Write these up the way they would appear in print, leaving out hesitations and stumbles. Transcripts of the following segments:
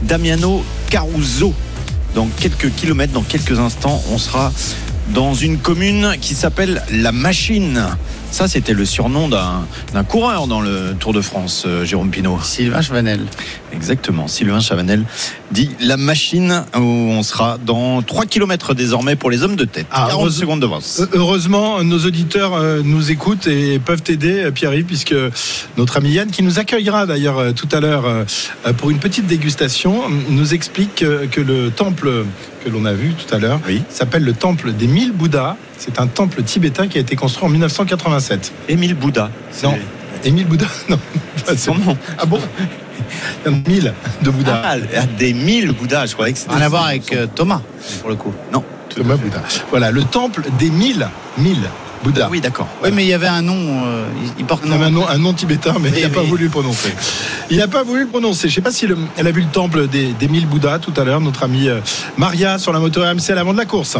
Damiano Caruso. Dans quelques kilomètres, dans quelques instants, on sera dans une commune qui s'appelle La Machine. Ça, c'était le surnom d'un coureur dans le Tour de France, Jérôme Pinault. Sylvain Chavanel. Exactement, Sylvain Chavanel dit La Machine, où on sera dans 3 km désormais pour les hommes de tête. 40 secondes d'avance. Heureusement, nos auditeurs nous écoutent et peuvent t'aider, Pierre-Yves, puisque notre ami Yann, qui nous accueillera d'ailleurs tout à l'heure pour une petite dégustation, nous explique que le temple que l'on a vu tout à l'heure s'appelle le temple des 1000 Bouddhas. C'est un temple tibétain qui a été construit en 1987. Émile Bouddha. Non, Émile Bouddha, non. C'est son nom. Ah bon? Il y en a 1000 de Bouddha. Ah, des 1000 Bouddhas, je croyais que c'était... Rien à voir avec Thomas, pour le coup. Non. Thomas Bouddha. Voilà, le temple des 1000 Bouddha. Oui, d'accord. Oui, mais il y avait un nom. Il porte un nom tibétain, mais il n'a pas voulu le prononcer. Il n'a pas voulu le prononcer. Je ne sais pas si elle a vu le temple des 1000 Bouddhas tout à l'heure. Notre amie Maria sur la moto RMC à l'avant de la course.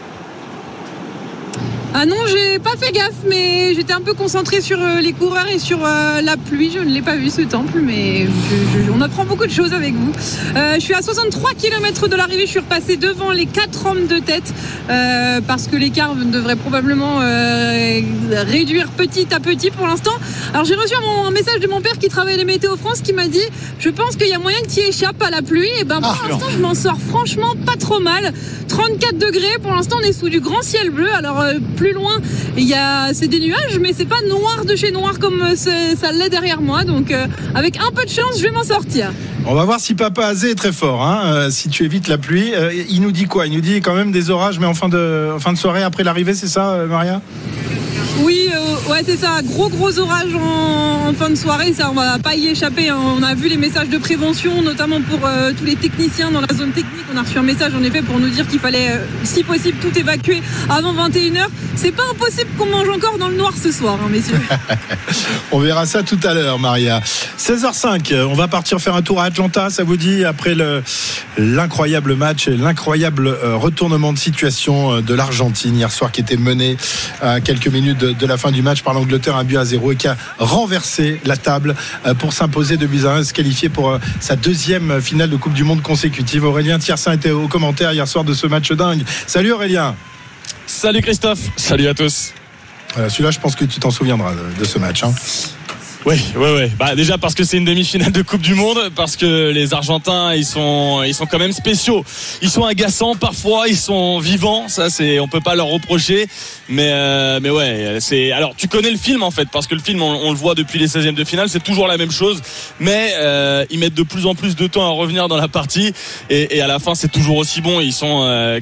Ah non, j'ai pas fait gaffe, mais j'étais un peu concentrée sur les coureurs et sur la pluie. Je ne l'ai pas vu, ce temple, mais on apprend beaucoup de choses avec vous. Je suis à 63 km de l'arrivée. Je suis repassée devant les 4 hommes de tête parce que l'écart devrait probablement réduire petit à petit pour l'instant. Alors j'ai reçu un message de mon père qui travaille les Météo France qui m'a dit « Je pense qu'il y a moyen que tu échappes à la pluie. » Et ben pour l'instant, je m'en sors franchement pas trop mal. 34 degrés, pour l'instant on est sous du grand ciel bleu. Alors plus loin, c'est des nuages, mais c'est pas noir de chez noir comme ça l'est derrière moi. Donc avec un peu de chance, je vais m'en sortir. On va voir si Papa Azé est très fort, si tu évites la pluie. Il nous dit quoi? Il nous dit quand même des orages, mais en fin de soirée après l'arrivée, c'est ça, Maria? Oui, ouais, c'est ça. Gros orage en fin de soirée. Ça, on va pas y échapper. On a vu les messages de prévention, notamment pour tous les techniciens dans la zone technique. On a reçu un message en effet pour nous dire qu'il fallait, si possible, tout évacuer avant 21h. C'est pas impossible qu'on mange encore dans le noir ce soir, messieurs. On verra ça tout à l'heure, Maria. 16h05, on va partir faire un tour à Atlanta, ça vous dit, après l'incroyable match et l'incroyable retournement de situation de l'Argentine hier soir, qui était mené à quelques minutes de la fin du match par l'Angleterre, 1-0, et qui a renversé la table pour s'imposer 2-1, se qualifier pour sa deuxième finale de Coupe du Monde consécutive. Aurélien Thiersin était au commentaire hier soir de ce match dingue. Salut Aurélien. Salut Christophe, salut à tous. Celui-là, je pense que tu t'en souviendras de ce match. Oui. Bah, déjà parce que c'est une demi-finale de Coupe du Monde, parce que les Argentins, ils sont quand même spéciaux. Ils sont agaçants parfois, ils sont vivants. Ça, on peut pas leur reprocher. Mais ouais, alors tu connais le film en fait, parce que le film, on le voit depuis les 16e de finale, c'est toujours la même chose. Mais ils mettent de plus en plus de temps à revenir dans la partie, et à la fin, c'est toujours aussi bon. Ils sont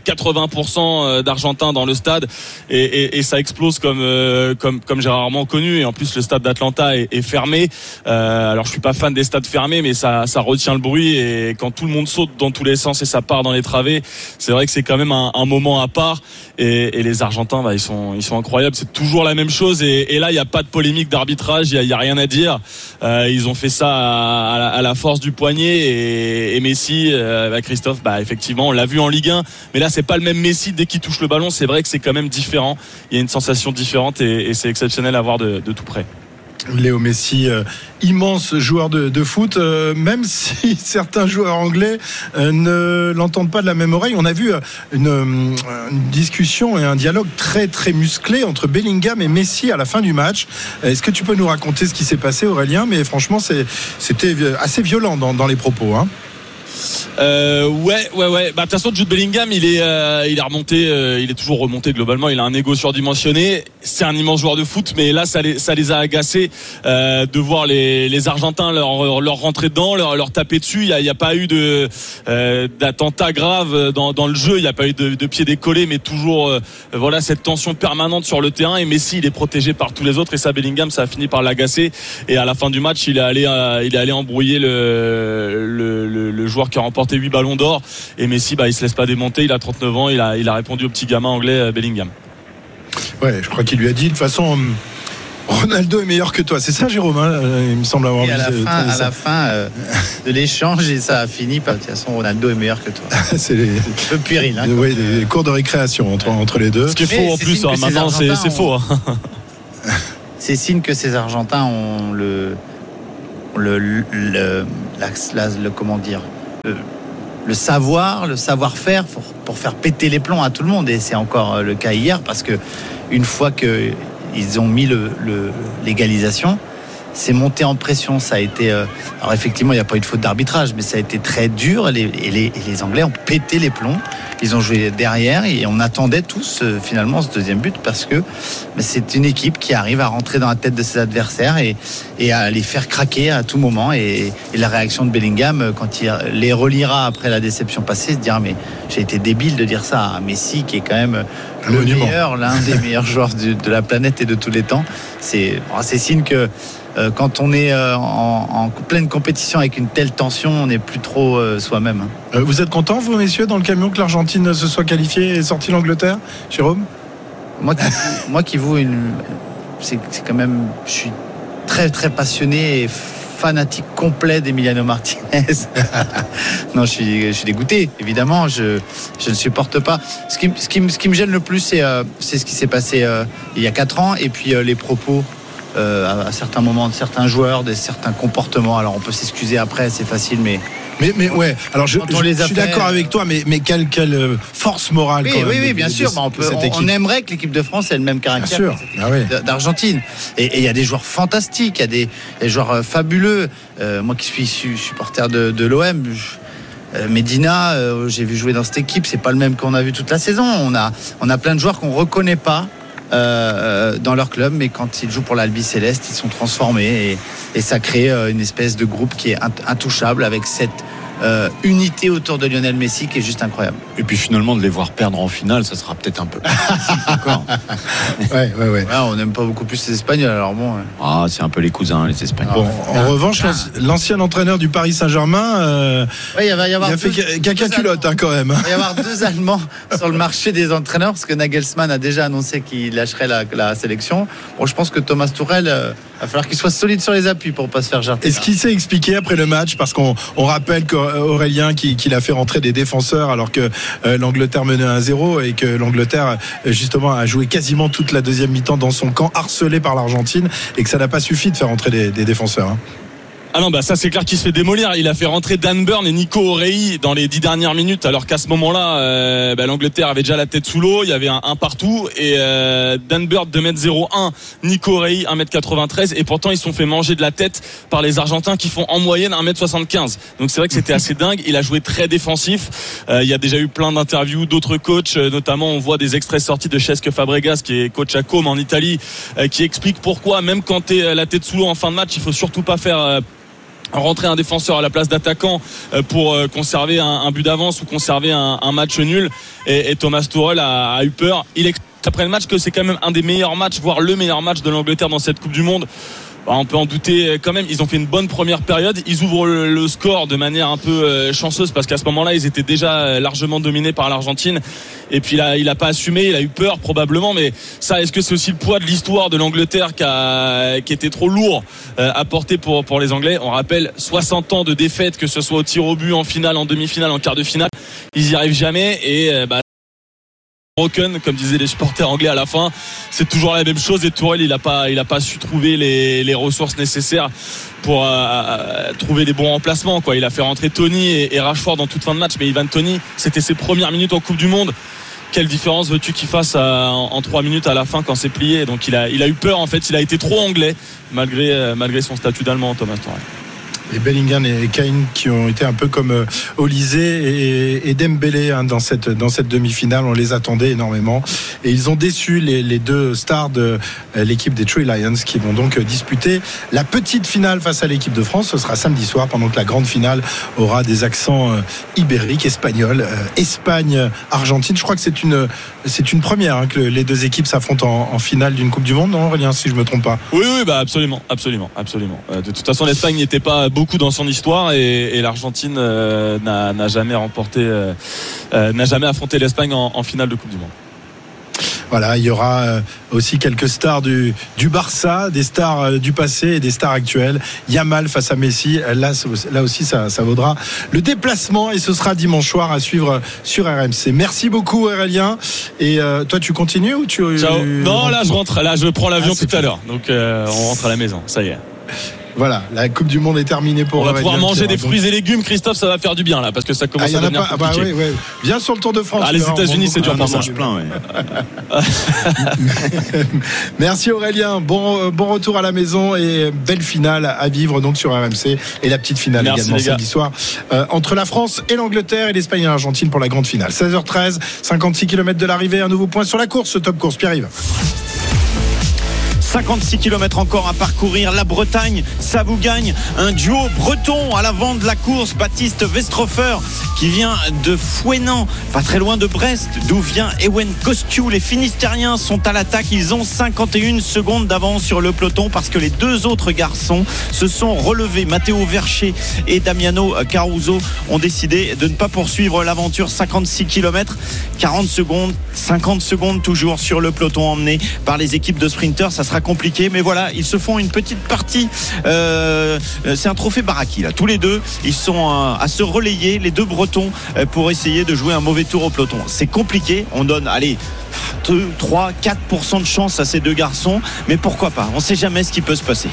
80% d'Argentins dans le stade, et ça explose comme j'ai rarement connu. Et en plus, le stade d'Atlanta est fermé. Alors je suis pas fan des stades fermés, mais ça retient le bruit, et quand tout le monde saute dans tous les sens et ça part dans les travées, c'est vrai que c'est quand même un moment à part. Et les Argentins, ils sont incroyables. C'est toujours la même chose, et là il y a pas de polémique d'arbitrage, il y a rien à dire. Ils ont fait ça à la force du poignet, et Messi, Christophe, effectivement on l'a vu en Ligue 1, mais là c'est pas le même Messi. Dès qu'il touche le ballon, c'est vrai que c'est quand même différent. Il y a une sensation différente, et c'est exceptionnel à voir de tout près. Léo Messi, immense joueur de foot, même si certains joueurs anglais ne l'entendent pas de la même oreille. On a vu une discussion et un dialogue très très musclé entre Bellingham et Messi à la fin du match. Est-ce que tu peux nous raconter ce qui s'est passé, Aurélien? Mais franchement, c'était assez violent dans les propos. Ouais. De toute façon, Jude Bellingham, il est remonté, il est toujours remonté globalement. Il a un ego surdimensionné. C'est un immense joueur de foot, mais là, ça les a agacés de voir les Argentins leur rentrer dedans, leur taper dessus. Il y a pas eu d'attentat grave dans le jeu. Il y a pas eu de pieds décollés, mais toujours cette tension permanente sur le terrain. Et Messi, il est protégé par tous les autres, et ça, Bellingham, ça a fini par l'agacer. Et à la fin du match, il est allé embrouiller le joueur qui a remporté 8 ballons d'or, et Messi, il se laisse pas démonter. Il a 39 ans, il a répondu au petit gamin anglais Bellingham. Ouais, je crois qu'il lui a dit de toute façon, Ronaldo est meilleur que toi, c'est ça, Jérôme, il me semble avoir dit. À la fin de l'échange, et ça a fini par de toute façon, Ronaldo est meilleur que toi. C'est un peu puéril. Des cours de récréation entre les deux. Ce qui est faux en plus, maintenant c'est faux. C'est signe que ces Argentins ont comment dire, le savoir-faire pour faire péter les plombs à tout le monde. Et c'est encore le cas hier, parce que une fois qu'ils ont mis l'égalisation, c'est monté en pression. Ça a été. Alors effectivement, il n'y a pas eu de faute d'arbitrage, mais ça a été très dur. Et les Anglais ont pété les plombs. Ils ont joué derrière et on attendait tous finalement ce deuxième but, parce que c'est une équipe qui arrive à rentrer dans la tête de ses adversaires et à les faire craquer à tout moment. Et la réaction de Bellingham, quand il les relira après la déception passée, se dira mais j'ai été débile de dire ça à Messi, qui est quand même l'un des meilleurs joueurs de la planète et de tous les temps. C'est signe que quand on est en pleine compétition avec une telle tension, on n'est plus trop soi-même. Vous êtes contents, vous, messieurs, dans le camion, que l'Argentine se soit qualifiée et sortie l'Angleterre, Jérôme? Moi qui vous c'est quand même, je suis très très passionné et fanatique complet d'Emiliano Martinez. Non, je suis dégoûté, évidemment. Je ne supporte pas. Ce qui me gêne le plus, c'est ce qui s'est passé il y a 4 ans, et puis les propos à certains moments de certains joueurs, de certains comportements. Alors on peut s'excuser après, c'est facile, mais ouais. Alors je suis d'accord avec toi, mais quelle force morale. Oui, bien sûr. On aimerait que l'équipe de France ait le même caractère d'Argentine. Et il y a des joueurs fantastiques, il y a des joueurs fabuleux. Moi qui suis supporter de l'OM. Medina, j'ai vu jouer dans cette équipe, c'est pas le même qu'on a vu toute la saison. On a plein de joueurs qu'on reconnaît pas dans leur club, mais quand ils jouent pour l'Albi Céleste, ils sont transformés et ça crée une espèce de groupe qui est intouchable, avec cette unité autour de Lionel Messi qui est juste incroyable. Et puis finalement, de les voir perdre en finale, ça sera peut-être un peu d'accord. Ouais. On n'aime pas beaucoup plus les Espagnols, alors bon. C'est un peu les cousins, les Espagnols. Bon, en revanche, l'ancien entraîneur du Paris Saint-Germain, il va y avoir, il a fait caca culotte quand même. Il va y avoir 2 Allemands sur le marché des entraîneurs, parce que Nagelsmann a déjà annoncé qu'il lâcherait la sélection. Bon, je pense que Thomas Tuchel, va falloir qu'il soit solide sur les appuis pour pas se faire jarter. Est-ce qu'il s'est expliqué après le match, parce qu'on rappelle qu'Aurélien qu'il a fait rentrer des défenseurs alors que l'Angleterre menait 1-0 et que l'Angleterre justement a joué quasiment toute la deuxième mi-temps dans son camp, harcelé par l'Argentine, et que ça n'a pas suffi de faire rentrer des défenseurs. Ah non, ça c'est clair qu'il se fait démolir. Il a fait rentrer Dan Burn et Nico Orei dans les 10 dernières minutes, alors qu'à ce moment-là, l'Angleterre avait déjà la tête sous l'eau. Il y avait un partout, et Dan Burn 2m01, Nico Orei 1m93, et pourtant ils se sont fait manger de la tête par les Argentins qui font en moyenne 1m75. Donc c'est vrai que c'était assez dingue. Il a joué très défensif. Il y a déjà eu plein d'interviews d'autres coachs, notamment on voit des extraits sortis de Cesc Fabregas, qui est coach à Comme en Italie, qui explique pourquoi même quand t'es la tête sous l'eau en fin de match, il faut surtout pas faire rentrer un défenseur à la place d'attaquant pour conserver un but d'avance ou conserver un match nul. Et Thomas Tuchel a eu peur. Il explique après le match que c'est quand même un des meilleurs matchs, voire le meilleur match de l'Angleterre dans cette Coupe du Monde. On peut en douter quand même. Ils ont fait une bonne première période. Ils ouvrent le score de manière un peu chanceuse, parce qu'à ce moment-là, ils étaient déjà largement dominés par l'Argentine. Et puis là, il a pas assumé, il a eu peur probablement. Mais ça, est-ce que c'est aussi le poids de l'histoire de l'Angleterre qui était trop lourd à porter pour les Anglais? On rappelle 60 ans de défaite, que ce soit au tir au but, en finale, en demi-finale, en quart de finale. Ils y arrivent jamais, et broken, comme disaient les supporters anglais à la fin. C'est toujours la même chose, et Tuchel il a pas su trouver les ressources nécessaires pour trouver les bons remplacements, quoi. Il a fait rentrer Tony et Rashford en toute fin de match, mais Ivan Toney, c'était ses premières minutes en Coupe du Monde. Quelle différence veux-tu qu'il fasse en 3 minutes à la fin quand c'est plié? Donc il a eu peur, en fait. Il a été trop anglais malgré son statut d'allemand, Thomas Tuchel. Et Bellingham et Kane qui ont été un peu comme Olysée et Dembélé dans cette demi-finale. On les attendait énormément, et ils ont déçu les 2 stars de l'équipe des Three Lions, qui vont donc disputer la petite finale face à l'équipe de France. Ce sera samedi soir, pendant que la grande finale aura des accents ibériques, espagnols. Espagne-Argentine, je crois que c'est une première, que les 2 équipes s'affrontent en finale d'une Coupe du Monde, non, Aurélien, si je me trompe pas? Oui, absolument. De toute façon, l'Espagne n'était pas beaucoup dans son histoire, et l'Argentine n'a jamais affronté l'Espagne en finale de Coupe du Monde. Voilà, il y aura aussi quelques stars du Barça, des stars du passé et des stars actuelles. Yamal face à Messi, là aussi ça vaudra le déplacement, et ce sera dimanche soir à suivre sur RMC. Merci beaucoup, Aurélien. Et toi, tu continues ou tu... Ciao. Non, là je rentre, je prends l'avion tout à l'heure, donc on rentre à la maison, ça y est. Voilà, la Coupe du Monde est terminée pour On va pouvoir Aurélien manger Pierre, des fruits et légumes, Christophe, ça va faire du bien là, parce que ça commence à devenir compliqué. Ouais. Viens sur le Tour de France. Les États-Unis, c'est dur pour ça. mange plein. Ouais. Merci Aurélien, bon retour à la maison et belle finale à vivre donc sur RMC et la petite finale également samedi soir entre la France et l'Angleterre et l'Espagne et l'Argentine pour la grande finale. 16h13, 56 km de l'arrivée, un nouveau point sur la course, Top Course, Pierre-Yves. 56 km encore à parcourir. La Bretagne, ça vous gagne. Un duo breton à l'avant de la course. Baptiste Westrhofer qui vient de Fouesnant, pas très loin de Brest, d'où vient Ewen Kostiou. Les Finistériens sont à l'attaque. Ils ont 51 secondes d'avance sur le peloton parce que les deux autres garçons se sont relevés. Matteo Vercher et Damiano Caruso ont décidé de ne pas poursuivre l'aventure. 56 km, 40 secondes, 50 secondes toujours sur le peloton emmené par les équipes de sprinters. Ça sera compliqué, mais voilà, ils se font une petite partie. C'est un trophée Baraki là. Tous les deux, ils sont à se relayer, les deux Bretons, pour essayer de jouer un mauvais tour au peloton. C'est compliqué. On donne, 2, 3, 4% de chance à ces deux garçons, mais pourquoi pas? On ne sait jamais ce qui peut se passer.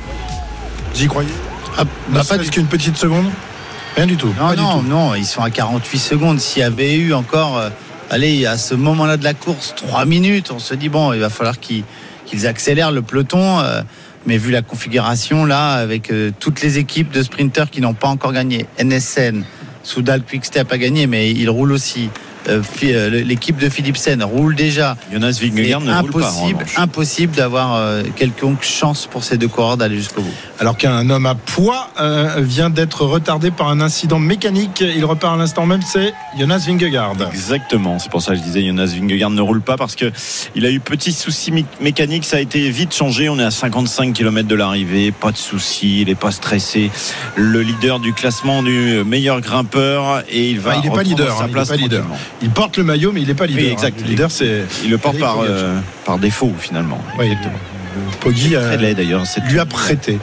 Vous y croyez? Pas plus qu'une petite seconde? Rien du tout. Non, ils sont à 48 secondes. S'il y avait eu encore, à ce moment-là de la course, 3 minutes, on se dit bon, il va falloir qu'ils accélèrent le peloton. Mais vu la configuration là, avec toutes les équipes de sprinters qui n'ont pas encore gagné, NSN, Soudal Quick-Step a gagné, mais il roule aussi. L'équipe de Philipsen roule déjà. Jonas Vingegaard ne roule pas. Impossible d'avoir quelconque chance pour ces deux coureurs d'aller jusqu'au bout. Alors qu'un homme à poids vient d'être retardé par un incident mécanique. Il repart à l'instant même, c'est Jonas Vingegaard. Exactement, c'est pour ça que je disais Jonas Vingegaard ne roule pas parce qu'il a eu petit souci mécanique. Ça a été vite changé. On est à 55 km de l'arrivée, pas de souci, il n'est pas stressé. Le leader du classement du meilleur grimpeur, et il va il n'est pas leader, sa place tranquillement. Il porte le maillot, mais il n'est pas leader. Oui, exact. Le leader, il le porte par défaut finalement. Oui, Poggi lui a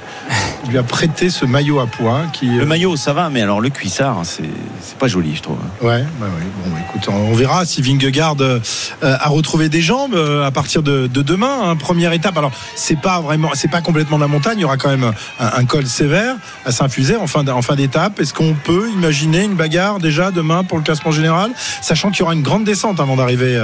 prêté ce maillot à poids le maillot ça va, mais alors le cuissard c'est pas joli, je trouve. Ouais. Bon, écoute, on verra si Vingegaard a retrouvé des jambes à partir de demain. Première étape. Alors c'est pas complètement la montagne. Il y aura quand même un col sévère à s'infuser en fin d'étape. Est-ce qu'on peut imaginer une bagarre déjà demain pour le classement général, sachant qu'il y aura une grande descente avant d'arriver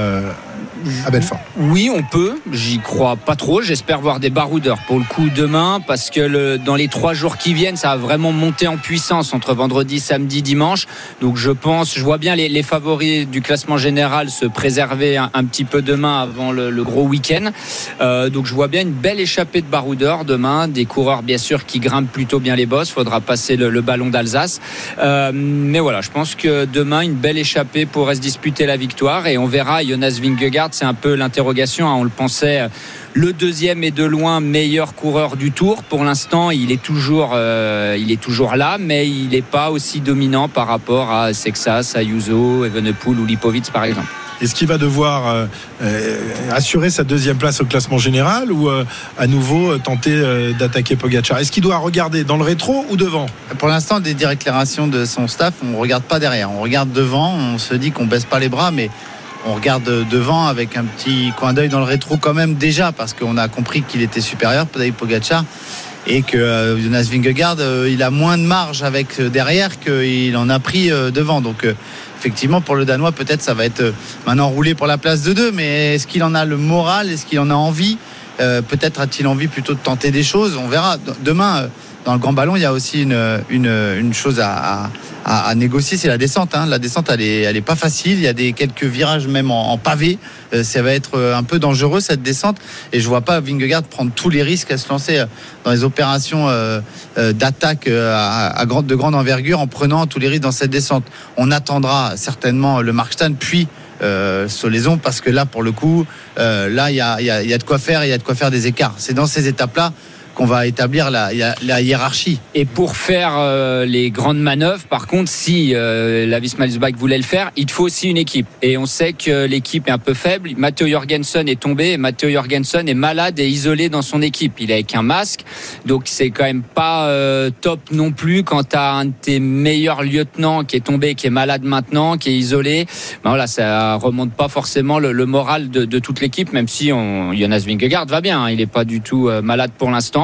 à Belfort? Oui, on peut. J'y crois pas trop. J'espère voir des baroudeurs pour le coup demain, parce que dans les 3 jours qui viennent, ça va vraiment monter en puissance entre vendredi, samedi, dimanche. Donc je vois bien les favoris du classement général se préserver un petit peu demain avant le gros week-end. Donc je vois bien une belle échappée de baroudeurs demain, des coureurs bien sûr qui grimpent plutôt bien les bosses. Faudra passer le ballon d'Alsace. Mais voilà, je pense que demain une belle échappée pourrait se disputer la victoire, et on verra. Jonas Vingegaard, c'est un peu l'interrogation. On le pensait le deuxième et de loin meilleur coureur du Tour. Pour l'instant, il est toujours là, mais il n'est pas aussi dominant par rapport à Sexas, Ayuso, Evenepoel ou Lipovic par exemple. Est-ce qu'il va devoir assurer sa deuxième place au classement général, ou à nouveau tenter d'attaquer Pogacar? Est-ce qu'il doit regarder dans le rétro ou devant? Pour l'instant, des déclarations de son staff, on ne regarde pas derrière, on regarde devant. On se dit qu'on ne baisse pas les bras, mais on regarde devant avec un petit coin d'œil dans le rétro quand même déjà, parce qu'on a compris qu'il était supérieur, Tadej Pogacar, et que Jonas Vingegaard il a moins de marge avec derrière qu'il en a pris devant. Donc effectivement, pour le Danois, peut-être ça va être maintenant roulé pour la place de 2, mais est-ce qu'il en a le moral, est-ce qu'il en a envie? Peut-être a-t-il envie plutôt de tenter des choses, on verra. Demain, dans le grand ballon, il y a aussi une chose à négocier, c'est la descente. La descente, elle est pas facile. Il y a quelques virages même en pavé. Ça va être un peu dangereux cette descente. Et je vois pas Vingegaard prendre tous les risques à se lancer dans les opérations d'attaque de grande envergure en prenant tous les risques dans cette descente. On attendra certainement le Markstein puis Solaison, parce que là, pour le coup, là, il y a de quoi faire. Il y a de quoi faire des écarts. C'est dans ces étapes-là qu'on va établir la hiérarchie. Et pour faire les grandes manœuvres, par contre, si la Visma-Leasebike voulait le faire, il faut aussi une équipe. Et on sait que l'équipe est un peu faible. Matteo Jorgensen est tombé, et Matteo Jorgensen est malade et isolé dans son équipe. Il est avec un masque, donc c'est quand même pas top non plus quand t'as un de tes meilleurs lieutenants qui est tombé, qui est malade maintenant, qui est isolé. Ben voilà, ça remonte pas forcément le moral de toute l'équipe, même si Jonas Vingegaard va bien. Il est pas du tout malade pour l'instant.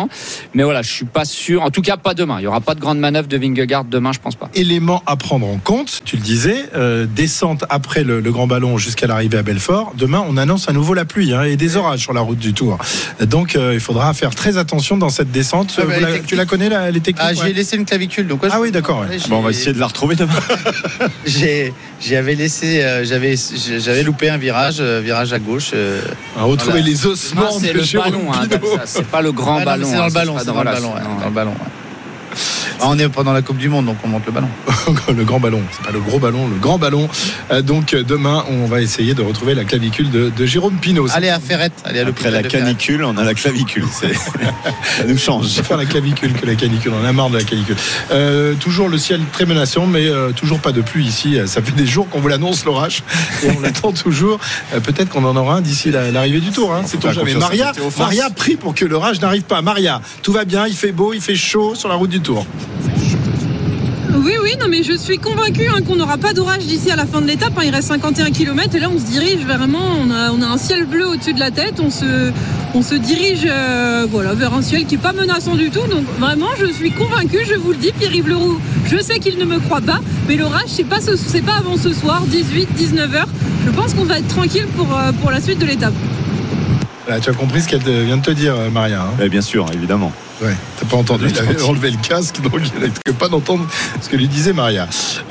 intéressant. Mais voilà, je suis pas sûr. En tout cas, pas demain. Il y aura pas de grande manœuvre de Vingegaard demain, je pense pas. Élément à prendre en compte, tu le disais, descente après le Grand Ballon jusqu'à l'arrivée à Belfort. Demain, on annonce à nouveau la pluie et des orages sur la route du Tour. Donc, il faudra faire très attention dans cette descente. Tu la connais, les techniques? J'ai laissé une clavicule. Donc, oui, d'accord. Ouais. Bon, on va essayer de la retrouver demain. J'avais laissé, j'avais loupé un virage à gauche. On va retrouver les ossements. C'est le ballon, c'est pas le grand ballon. C'est dans le ballon. C'est dans le ballon. On est pendant la Coupe du Monde, donc on monte le ballon. Le grand ballon, c'est pas le gros ballon, le grand ballon. Donc demain, on va essayer de retrouver la clavicule de Jérôme Pinault. Allez à Ferrette, allez à l'hôpital. Après la canicule, on a la clavicule. Ça nous change. Je préfère la clavicule que la canicule. On a marre de la canicule. Toujours le ciel très menaçant, mais toujours pas de pluie ici. Ça fait des jours qu'on vous l'annonce, l'orage, et on l'attend toujours. Peut-être qu'on en aura un d'ici l'arrivée du Tour. C'est tout jamais. Maria prie pour que l'orage n'arrive pas. Maria, tout va bien, il fait beau, il fait chaud sur la route du Tour. Oui, non, mais je suis convaincu qu'on n'aura pas d'orage d'ici à la fin de l'étape. Il reste 51 km et là on se dirige vraiment, on a un ciel bleu au-dessus de la tête, on se dirige vers un ciel qui n'est pas menaçant du tout. Donc vraiment, je suis convaincu, je vous le dis, Pierre-Yves Leroux, je sais qu'il ne me croit pas, mais l'orage, c'est pas avant ce soir, 18-19h. Je pense qu'on va être tranquille pour la suite de l'étape. Là, tu as compris ce qu'elle vient de te dire, Maria. Bien sûr, évidemment. Ouais, t'as pas entendu, il avait enlevé le casque, donc il risque pas d'entendre ce que lui disait Maria.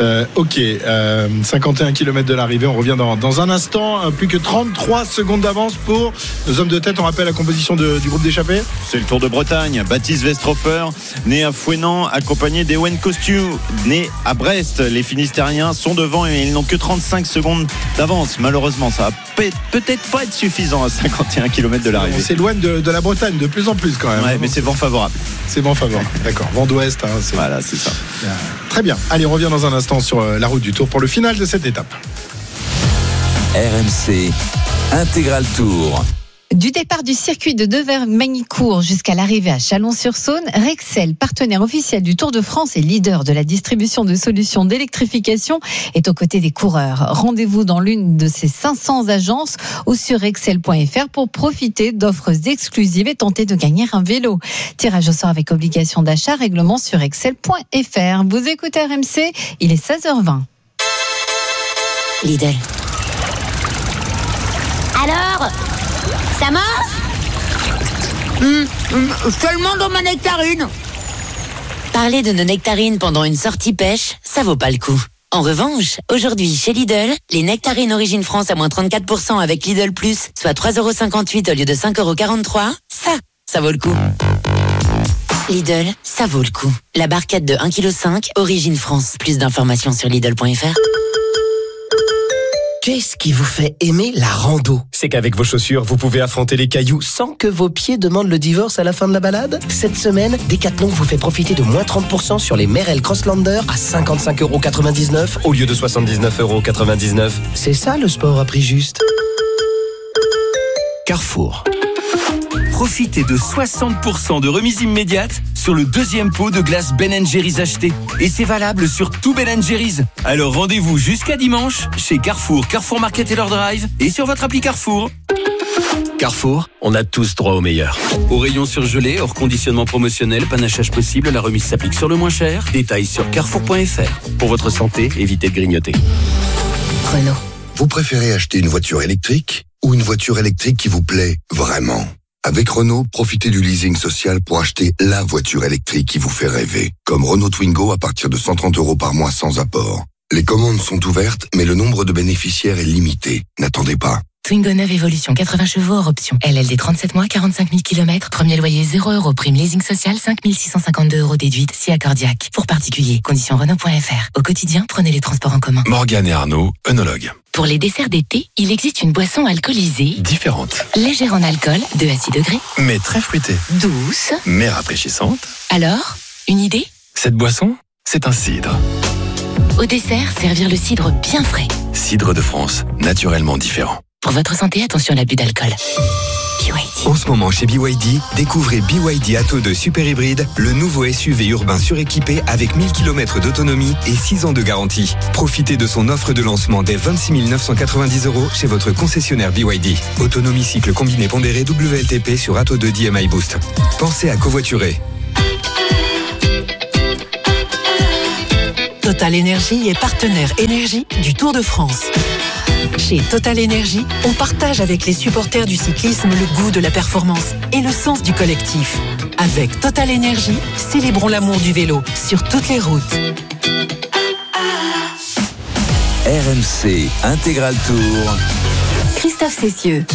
51 km de l'arrivée, on revient dans un instant. Plus que 33 secondes d'avance pour nos hommes de tête. On rappelle la composition du groupe d'échappée. C'est le Tour de Bretagne. Baptiste Westhofer, né à Fouesnant, accompagné d'Ewen Kostiou, né à Brest. Les Finistériens sont devant et ils n'ont que 35 secondes d'avance. Malheureusement, ça va peut-être pas être suffisant à 51 km de l'arrivée. On s'éloigne de la Bretagne de plus en plus quand même. Ouais, mais c'est vent favorable. C'est vent favorable, d'accord. Vent d'ouest. Voilà, c'est ça. Très bien. Allez, on revient dans un instant sur la route du Tour pour le final de cette étape. RMC Intégral Tour. Du départ du circuit de Devers-Magnicourt jusqu'à l'arrivée à Chalon-sur-Saône, Rexel, partenaire officiel du Tour de France et leader de la distribution de solutions d'électrification, est aux côtés des coureurs. Rendez-vous dans l'une de ses 500 agences ou sur rexel.fr pour profiter d'offres exclusives et tenter de gagner un vélo. Tirage au sort avec obligation d'achat, règlement sur rexel.fr. Vous écoutez RMC, il est 16h20. Lidl. Alors, ça marche? Seulement dans ma nectarine. Parler de nos nectarines pendant une sortie pêche, ça vaut pas le coup. En revanche, aujourd'hui, chez Lidl, les nectarines Origine France à moins 34% avec Lidl Plus, soit 3,58€ au lieu de 5,43€, ça vaut le coup. Lidl, ça vaut le coup. La barquette de 1,5 kg, Origine France. Plus d'informations sur Lidl.fr. Qu'est-ce qui vous fait aimer la rando? C'est qu'avec vos chaussures, vous pouvez affronter les cailloux sans que vos pieds demandent le divorce à la fin de la balade. Cette semaine, Decathlon vous fait profiter de moins 30% sur les Merrell Crosslander à 55,99€ au lieu de 79,99€. C'est ça le sport à prix juste. Carrefour. Profitez de 60% de remise immédiate sur le deuxième pot de glace Ben & Jerry's acheté. Et c'est valable sur tout Ben & Jerry's. Alors rendez-vous jusqu'à dimanche chez Carrefour, Carrefour Market Taylor Drive et sur votre appli Carrefour. Carrefour, on a tous droit au meilleur. Au rayon surgelé, hors conditionnement promotionnel, panachage possible, la remise s'applique sur le moins cher. Détails sur carrefour.fr. Pour votre santé, évitez de grignoter. Renault. Vous préférez acheter une voiture électrique ou une voiture électrique qui vous plaît vraiment? Avec Renault, profitez du leasing social pour acheter la voiture électrique qui vous fait rêver. Comme Renault Twingo à partir de 130€ par mois sans apport. Les commandes sont ouvertes, mais le nombre de bénéficiaires est limité. N'attendez pas. Twingo 9 Evolution, 80 chevaux hors option. LLD 37 mois, 45 000 km. Premier loyer 0€. Prime leasing social, 5 652€ déduite si accordiaque. Pour particuliers, conditions Renault.fr. Au quotidien, prenez les transports en commun. Morgane et Arnaud, œnologue. Pour les desserts d'été, il existe une boisson alcoolisée. Différente. Légère en alcool, 2 à 6 degrés. Mais très fruitée. Douce. Mais rafraîchissante. Alors, une idée? Cette boisson, c'est un cidre. Au dessert, servir le cidre bien frais. Cidre de France, naturellement différent. Pour votre santé, attention à l'abus d'alcool. BYD. En ce moment chez BYD, découvrez BYD Atto 2 Super Hybride, le nouveau SUV urbain suréquipé avec 1000 km d'autonomie et 6 ans de garantie. Profitez de son offre de lancement dès 26 990 € chez votre concessionnaire BYD. Autonomie cycle combiné pondéré WLTP sur Atto 2 DMI Boost. Pensez à covoiturer. Total Énergie est partenaire énergie du Tour de France. Chez Total Énergie, on partage avec les supporters du cyclisme le goût de la performance et le sens du collectif. Avec Total Énergie, célébrons l'amour du vélo sur toutes les routes. RMC Intégral Tour. Christophe Cessieux.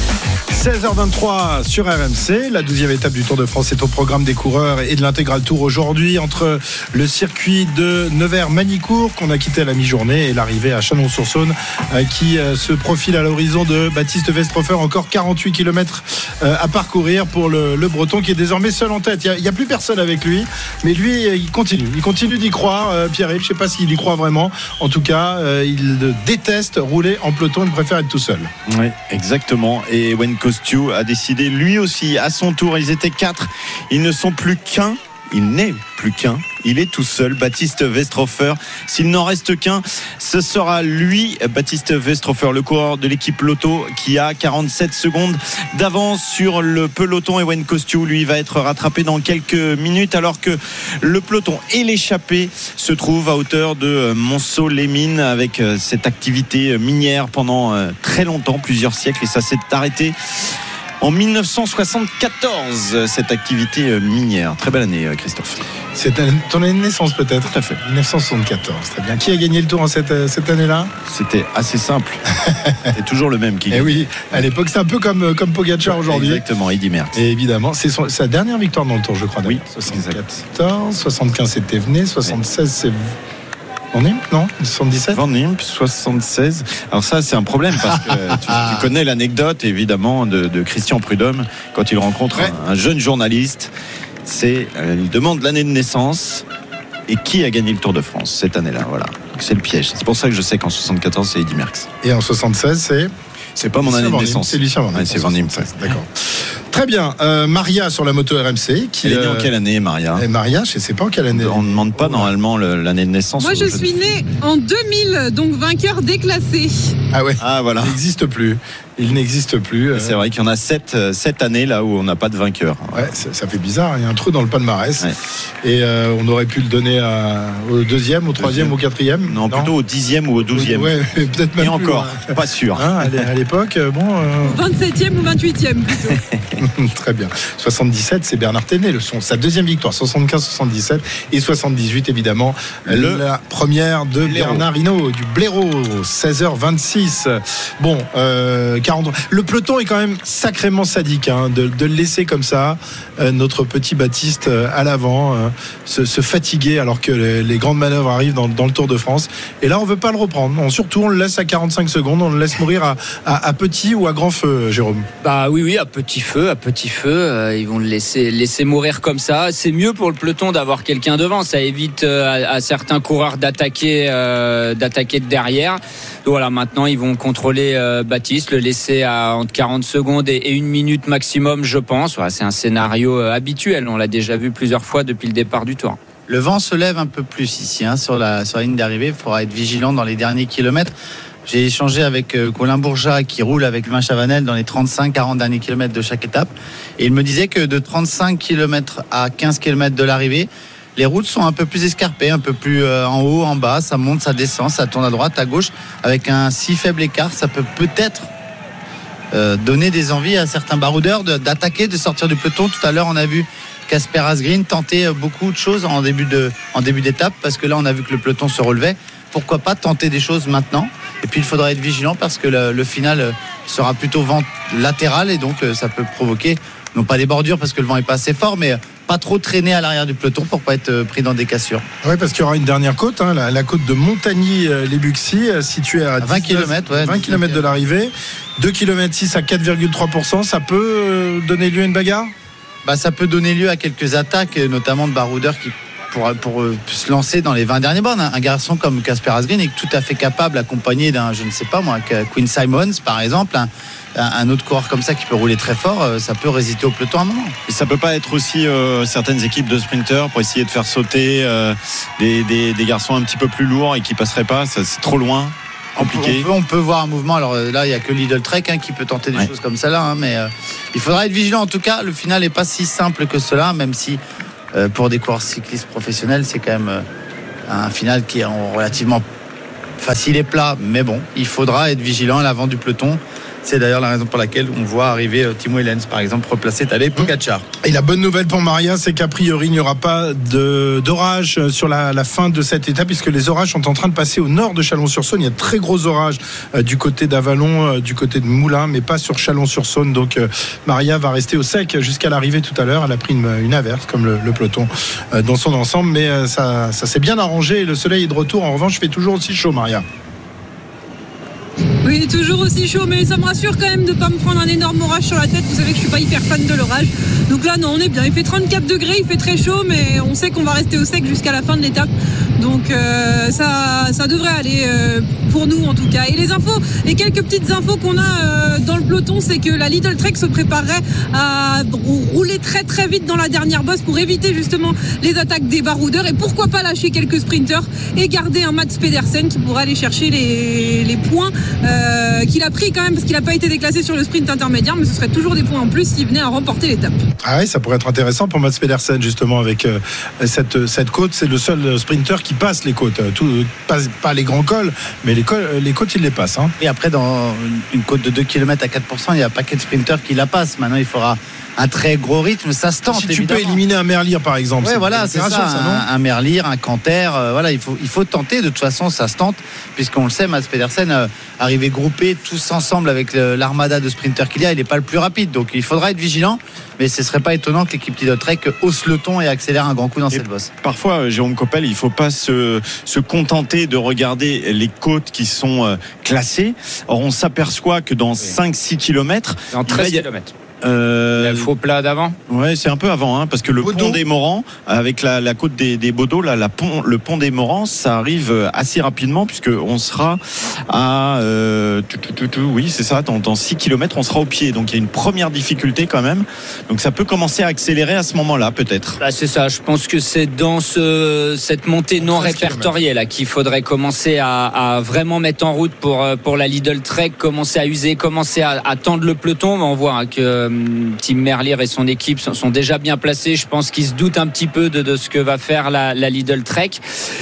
16h23 sur RMC, la 12e étape du Tour de France est au programme des coureurs et de l'Intégral Tour aujourd'hui entre le circuit de Nevers-Magnicourt qu'on a quitté à la mi-journée et l'arrivée à Chalon-sur-Saône qui se profile à l'horizon de Baptiste Westrhofer. Encore 48 km à parcourir pour le Breton qui est désormais seul en tête. Il n'y a plus personne avec lui, mais lui il continue d'y croire. Pierre-Yves, je ne sais pas s'il y croit vraiment. En tout cas, il déteste rouler en peloton, il préfère être tout seul. Oui, exactement. Et Wenko a décidé lui aussi à son tour, ils étaient 4, ils ne sont plus qu'un, il n'est plus qu'un, il est tout seul, Baptiste Westrhofer. S'il n'en reste qu'un, ce sera lui, Baptiste Westrhofer, le coureur de l'équipe Lotto, qui a 47 secondes d'avance sur le peloton. Et Wayne Kostiou, lui, va être rattrapé dans quelques minutes, alors que le peloton et l'échappée se trouvent à hauteur de Montceau-les-Mines, avec cette activité minière pendant très longtemps, plusieurs siècles, et ça s'est arrêté en 1974, cette activité minière. Très belle année, Christophe. C'est ton année de naissance peut-être. Tout à fait. 1974, très bien. Qui a gagné le Tour en cette année-là ? C'était assez simple. C'est toujours le même qui gagne. Et oui, à l'époque, c'est un peu comme Pogacar aujourd'hui. Exactement, Eddy Merckx. Et évidemment, c'est sa dernière victoire dans le Tour, je crois. Oui, 74, 75 c'était Venez, 76 c'est... Van Impe, non 77 Van Impe, 76. Alors ça, c'est un problème parce que tu connais l'anecdote, évidemment, de Christian Prudhomme quand il rencontre un jeune journaliste. Il demande l'année de naissance et qui a gagné le Tour de France cette année-là. Voilà. Donc c'est le piège. C'est pour ça que je sais qu'en 74, c'est Eddy Merckx. Et en 76, c'est pas mon année de naissance. C'est Lucien Van Impe. C'est Van Impe. D'accord. Très bien. Maria sur la moto RMC. Elle est née en quelle année, Maria ? Maria, je ne sais pas en quelle année. On ne demande pas normalement l'année de naissance. Moi, je suis née en 2000, donc vainqueur déclassé. Ah ouais. Ah voilà. Il n'existe plus. C'est vrai qu'il y en a 7 années là où on n'a pas de vainqueur. Ouais, ça fait bizarre. Il y a un trou dans le palmarès. Ouais. Et on aurait pu le donner au deuxième, au troisième, au quatrième. Non, plutôt au 10e ou au 12e. Ouais, peut-être même. Et encore, pas sûr. À l'époque, bon. 27e ou 28e plutôt. Très bien. 77, c'est Bernard Thénet, sa deuxième victoire. 75-77 et 78 évidemment. La première de Bernard Hinault du Blaireau. 16h26. Bon. 40. Le peloton est quand même sacrément sadique de le laisser comme ça, notre petit Baptiste à l'avant, se fatiguer alors que les grandes manœuvres arrivent dans le Tour de France. Et là, on veut pas le reprendre. Surtout, on le laisse à 45 secondes, on le laisse mourir à petit ou à grand feu, Jérôme. Bah oui, à petit feu. Ils vont le laisser mourir comme ça. C'est mieux pour le peloton d'avoir quelqu'un devant. Ça évite à certains coureurs d'attaquer de derrière. Donc voilà, maintenant, ils vont contrôler Baptiste, le laisser entre 40 secondes et 1 minute maximum, je pense. Voilà, c'est un scénario habituel. On l'a déjà vu plusieurs fois depuis le départ du Tour. Le vent se lève un peu plus ici, sur la ligne d'arrivée. Il faudra être vigilant dans les derniers kilomètres. J'ai échangé avec Colin Bourgeat qui roule avec Humain Chavanel dans les 35-40 derniers kilomètres de chaque étape. Et il me disait que de 35 km à 15 km de l'arrivée, les routes sont un peu plus escarpées, un peu plus en haut, en bas. Ça monte, ça descend, ça tourne à droite, à gauche. Avec un si faible écart, ça peut peut-être donner des envies à certains baroudeurs d'attaquer, de sortir du peloton. Tout à l'heure, on a vu Kasper Asgreen tenter beaucoup de choses en début d'étape, parce que là, on a vu que le peloton se relevait. Pourquoi pas tenter des choses maintenant ? Et puis il faudra être vigilant parce que le final sera plutôt vent latéral et donc ça peut provoquer, non pas des bordures parce que le vent est pas assez fort, mais pas trop traîner à l'arrière du peloton pour pas être pris dans des cassures. Oui, parce qu'il y aura une dernière côte, la côte de Montagny-les-Buxy, située à 20 km de l'arrivée. 2 km 6 à 4,3%, ça peut donner lieu à une bagarre ? Ça peut donner lieu à quelques attaques, notamment de baroudeurs qui pour se lancer dans les 20 dernières bornes. Un garçon comme Casper Asgreen est tout à fait capable, accompagné d'un, je ne sais pas moi, Quinn Simmons par exemple, un autre coureur comme ça qui peut rouler très fort, ça peut résister au peloton à un moment. Et ça peut pas être aussi certaines équipes de sprinters pour essayer de faire sauter des garçons un petit peu plus lourds et qui passeraient pas, ça, c'est trop loin. Compliqué. On peut voir un mouvement. Alors là, il n'y a que Lidl Trek qui peut tenter des choses comme ça là, mais il faudra être vigilant. En tout cas, le final n'est pas si simple que cela, même si pour des coureurs cyclistes professionnels, c'est quand même un final qui est relativement facile et plat. Mais bon, il faudra être vigilant à l'avant du peloton. C'est d'ailleurs la raison pour laquelle on voit arriver Timo Ehlens, par exemple, replacer Tadej Pogačar. Et la bonne nouvelle pour Maria, c'est qu'a priori, il n'y aura pas d'orage sur la fin de cette étape, puisque les orages sont en train de passer au nord de Chalon-sur-Saône. Il y a de très gros orages du côté d'Avallon, du côté de Moulins, mais pas sur Chalon-sur-Saône. Donc Maria va rester au sec jusqu'à l'arrivée tout à l'heure. Elle a pris une averse, comme le peloton dans son ensemble, mais ça s'est bien arrangé. Le soleil est de retour. En revanche, il fait toujours aussi chaud, Maria. Oui, toujours aussi chaud, mais ça me rassure quand même de ne pas me prendre un énorme orage sur la tête. Vous savez que je suis pas hyper fan de l'orage. Donc là, non, on est bien. Il fait 34 degrés, il fait très chaud, mais on sait qu'on va rester au sec jusqu'à la fin de l'étape. Donc ça devrait aller pour nous en tout cas. Et les infos, les quelques petites infos qu'on a dans le peloton, c'est que la Lidl Trek se préparerait à rouler très très vite dans la dernière bosse pour éviter justement les attaques des baroudeurs et pourquoi pas lâcher quelques sprinters et garder un Mats Pedersen qui pourrait aller chercher les points qu'il a pris quand même, parce qu'il n'a pas été déclassé sur le sprint intermédiaire, mais ce serait toujours des points en plus s'il venait à remporter l'étape. Ah oui, ça pourrait être intéressant pour Mats Pedersen justement avec cette côte. C'est le seul sprinter qui passe les côtes, pas les grands cols, mais les côtes il les passe. Et après, dans une côte de 2 km à 4%, il y a un paquet de sprinters qui la passent. Maintenant, il faudra un très gros rythme, ça se tente. Si tu évidemment. peux éliminer un Merlier par exemple. Oui, voilà, c'est ça, un Merlier, un Canter, voilà, il faut tenter. De toute façon, ça se tente, puisqu'on le sait, Mats Pedersen arrivé groupé tous ensemble avec l'armada de sprinters qu'il y a, il n'est pas le plus rapide, donc il faudra être vigilant. Mais ce ne serait pas étonnant que l'équipe Lidl Trek hausse le ton et accélère un grand coup dans cette bosse. Parfois, Jérôme Coppel, il ne faut pas se contenter de regarder les côtes qui sont classées. Or, on s'aperçoit que dans 5-6 km, dans 13 km. Le faux plat d'avant. Ouais, c'est un peu avant, parce que le pont des Morans, avec la côte des Bodos, là, le pont des Morans, ça arrive assez rapidement, puisque on sera à, oui, c'est ça, dans 6 km, on sera au pied. Donc il y a une première difficulté quand même. Donc ça peut commencer à accélérer à ce moment-là, peut-être. Bah, c'est ça. Je pense que c'est dans cette montée non répertoriée là qu'il faudrait commencer à vraiment mettre en route pour la Lidl Trek, commencer à user, commencer à tendre le peloton. On voit que Tim Merlier et son équipe sont déjà bien placés. Je pense qu'ils se doutent un petit peu de ce que va faire la Lidl Trek.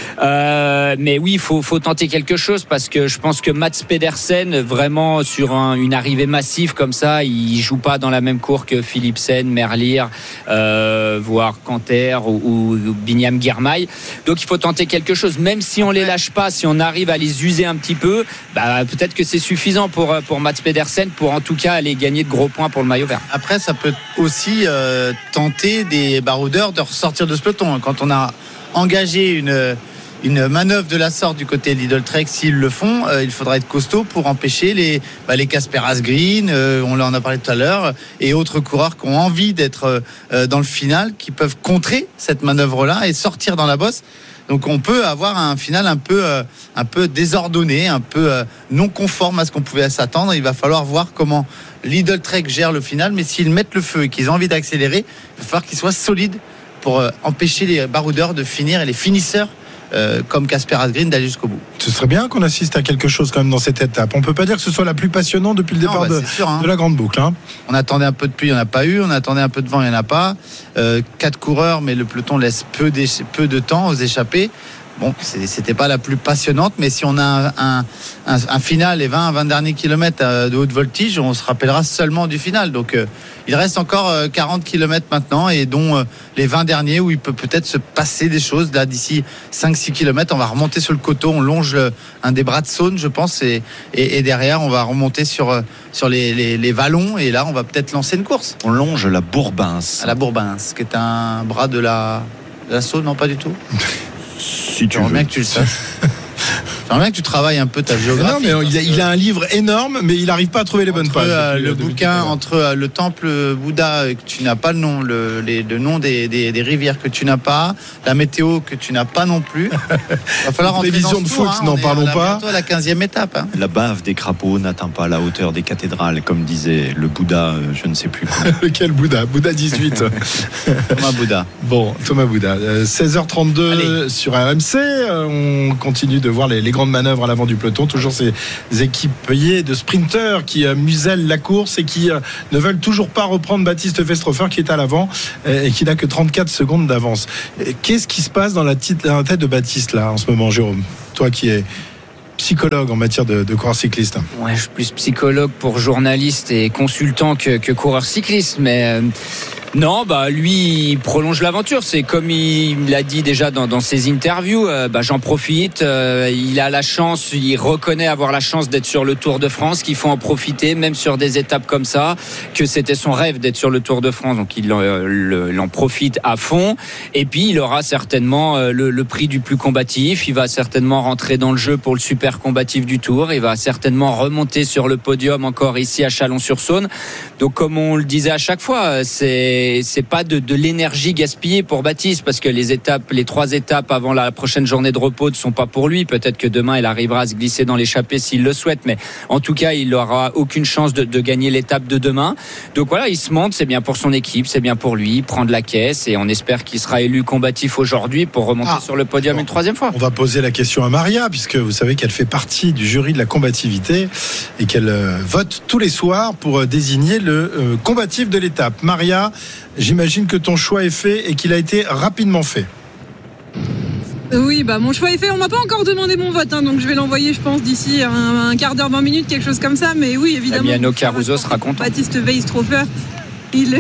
Mais oui, il faut tenter quelque chose, parce que je pense que Mats Pedersen, vraiment sur une arrivée massive comme ça, il joue pas dans la même cour que Philipsen, Merlier, voire Canter ou Binyam Girmay. Donc il faut tenter quelque chose, même si on les lâche pas, si on arrive à les user un petit peu, peut-être que c'est suffisant pour Mats Pedersen pour en tout cas aller gagner de gros points pour le maillot vert. Après, ça peut aussi tenter des baroudeurs de ressortir de ce peloton. Quand on a engagé une manœuvre de la sorte du côté de Lidl Trek, s'ils le font, il faudra être costaud pour empêcher les Casper Asgreen, on en a parlé tout à l'heure, et autres coureurs qui ont envie d'être dans le final, qui peuvent contrer cette manœuvre-là et sortir dans la bosse. Donc on peut avoir un final un peu désordonné, un peu non conforme à ce qu'on pouvait s'attendre. Il va falloir voir comment Lidl Trek gère le final, mais s'ils mettent le feu et qu'ils ont envie d'accélérer, il va falloir qu'ils soient solides pour empêcher les baroudeurs de finir et les finisseurs comme Casper Asgreen d'aller jusqu'au bout. Ce serait bien qu'on assiste à quelque chose quand même dans cette étape. On peut pas dire que ce soit la plus passionnante depuis le départ de la grande boucle. On attendait un peu de pluie, il n'y en a pas eu. On attendait un peu de vent, il n'y en a pas. 4 coureurs, mais le peloton laisse peu de temps aux échappées. Bon, c'était pas la plus passionnante, mais si on a un final, les 20 derniers kilomètres de haute voltige, on se rappellera seulement du final. Donc il reste encore 40 kilomètres maintenant, et dont les 20 derniers où il peut peut-être se passer des choses. Là, d'ici 5-6 kilomètres, on va remonter sur le coteau, on longe un des bras de Saône, je pense, et derrière, on va remonter sur les vallons, et là, on va peut-être lancer une course. On longe la Bourbince. À la Bourbince, qui est un bras de la Saône, non, pas du tout. Si tu veux. Bien que tu le saches. J'aimerais bien que tu travailles un peu ta géographie. Non, mais il a un livre énorme, mais il n'arrive pas à trouver les bonnes pages. Le bouquin entre le temple Bouddha que tu n'as pas le nom, le nom des rivières que tu n'as pas, la météo que tu n'as pas non plus. Il va falloir rentrer dans ce de foot, tour, n'en parlons pas. Bientôt à la 15e étape. Hein. La bave des crapauds n'atteint pas la hauteur des cathédrales, comme disait le Bouddha, je ne sais plus. Lequel Bouddha? Bouddha 18. Thomas Bouddha. Bon, Thomas Bouddha. 16h32 Allez. Sur RMC. On continue de voir les grandes manœuvres à l'avant du peloton. Toujours ces équipiers de sprinteurs qui musellent la course et qui ne veulent toujours pas reprendre Baptiste Westrofer qui est à l'avant et qui n'a que 34 secondes d'avance. Qu'est-ce qui se passe dans la tête de Baptiste là en ce moment, Jérôme? Toi qui es psychologue en matière de coureur cycliste. Ouais, je suis plus psychologue pour journaliste et consultant que coureur cycliste, mais non, lui, il prolonge l'aventure. C'est comme il l'a dit déjà dans ses interviews. J'en profite. Il a la chance, il reconnaît avoir la chance d'être sur le Tour de France, qu'il faut en profiter, même sur des étapes comme ça, que c'était son rêve d'être sur le Tour de France. Donc il en profite à fond. Et puis il aura certainement le prix du plus combatif. Il va certainement rentrer dans le jeu pour le super combatif du Tour. Il va certainement remonter sur le podium encore ici à Chalon-sur-Saône. Donc comme on le disait à chaque fois, c'est pas de l'énergie gaspillée pour Baptiste, parce que les 3 étapes avant la prochaine journée de repos ne sont pas pour lui. Peut-être que demain il arrivera à se glisser dans l'échappée s'il le souhaite, mais en tout cas il n'aura aucune chance de gagner l'étape de demain. Donc voilà, il se monte, c'est bien pour son équipe, c'est bien pour lui, il prend de la caisse et on espère qu'il sera élu combatif aujourd'hui pour remonter sur le podium une 3e fois. On va poser la question à Maria, puisque vous savez qu'elle fait partie du jury de la combativité et qu'elle vote tous les soirs pour désigner le combatif de l'étape. Maria, j'imagine que ton choix est fait et qu'il a été rapidement fait. Oui, mon choix est fait. On m'a pas encore demandé mon vote, donc je vais l'envoyer, je pense, d'ici un quart d'heure, 20 minutes, quelque chose comme ça. Mais oui, évidemment. Damiano Caruso sera content. Baptiste Westrofer. Il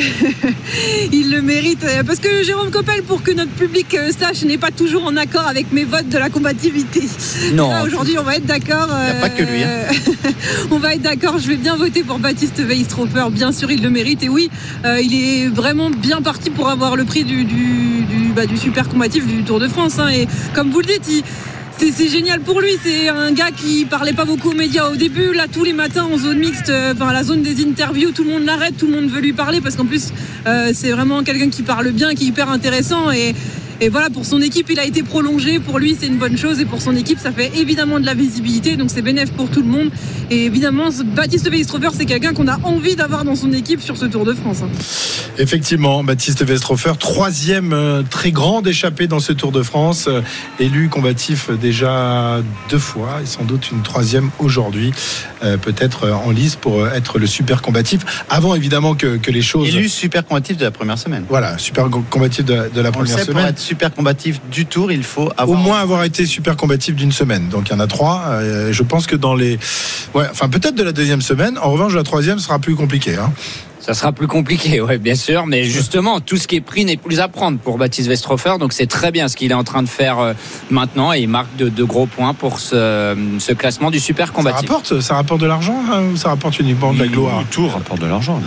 le mérite, parce que Jérôme Coppel, pour que notre public sache, n'est pas toujours en accord avec mes votes de la combativité. Non. Là, aujourd'hui, on va être d'accord. Il n'y a pas que lui. On va être d'accord. Je vais bien voter pour Baptiste Westrofer. Bien sûr, il le mérite. Et oui, il est vraiment bien parti pour avoir le prix du super combatif du Tour de France. Et comme vous le dites, c'est génial pour lui. C'est un gars qui parlait pas beaucoup aux médias au début. Là, tous les matins en zone mixte, la zone des interviews, tout le monde l'arrête, tout le monde veut lui parler parce qu'en plus, c'est vraiment quelqu'un qui parle bien, qui est hyper intéressant. Et voilà, pour son équipe, il a été prolongé. Pour lui, c'est une bonne chose. Et pour son équipe, ça fait évidemment de la visibilité. Donc, c'est bénéfique pour tout le monde. Et évidemment, Baptiste Westrofer, c'est quelqu'un qu'on a envie d'avoir dans son équipe sur ce Tour de France. Effectivement, Baptiste Westrofer, 3e très grande échappée dans ce Tour de France. Élu combatif déjà 2 fois et sans doute une 3e aujourd'hui. Peut-être en lice pour être le super combatif. Avant, évidemment, que les choses... Élu super combatif de la première semaine. Voilà, super combatif de la première semaine. Pour être super combatif du Tour, il faut au moins avoir été super combatif d'une semaine. Donc il y en a 3. Je pense que dans les... peut-être de la 2e semaine. En revanche, la 3e sera plus compliquée. Ça sera plus compliqué, ouais, bien sûr, mais justement, tout ce qui est pris n'est plus à prendre pour Baptiste Westrofer, donc c'est très bien ce qu'il est en train de faire maintenant et il marque de gros points pour ce classement du super combatif. Ça rapporte de l'argent ou ça rapporte uniquement de la gloire? Tout rapporte de l'argent.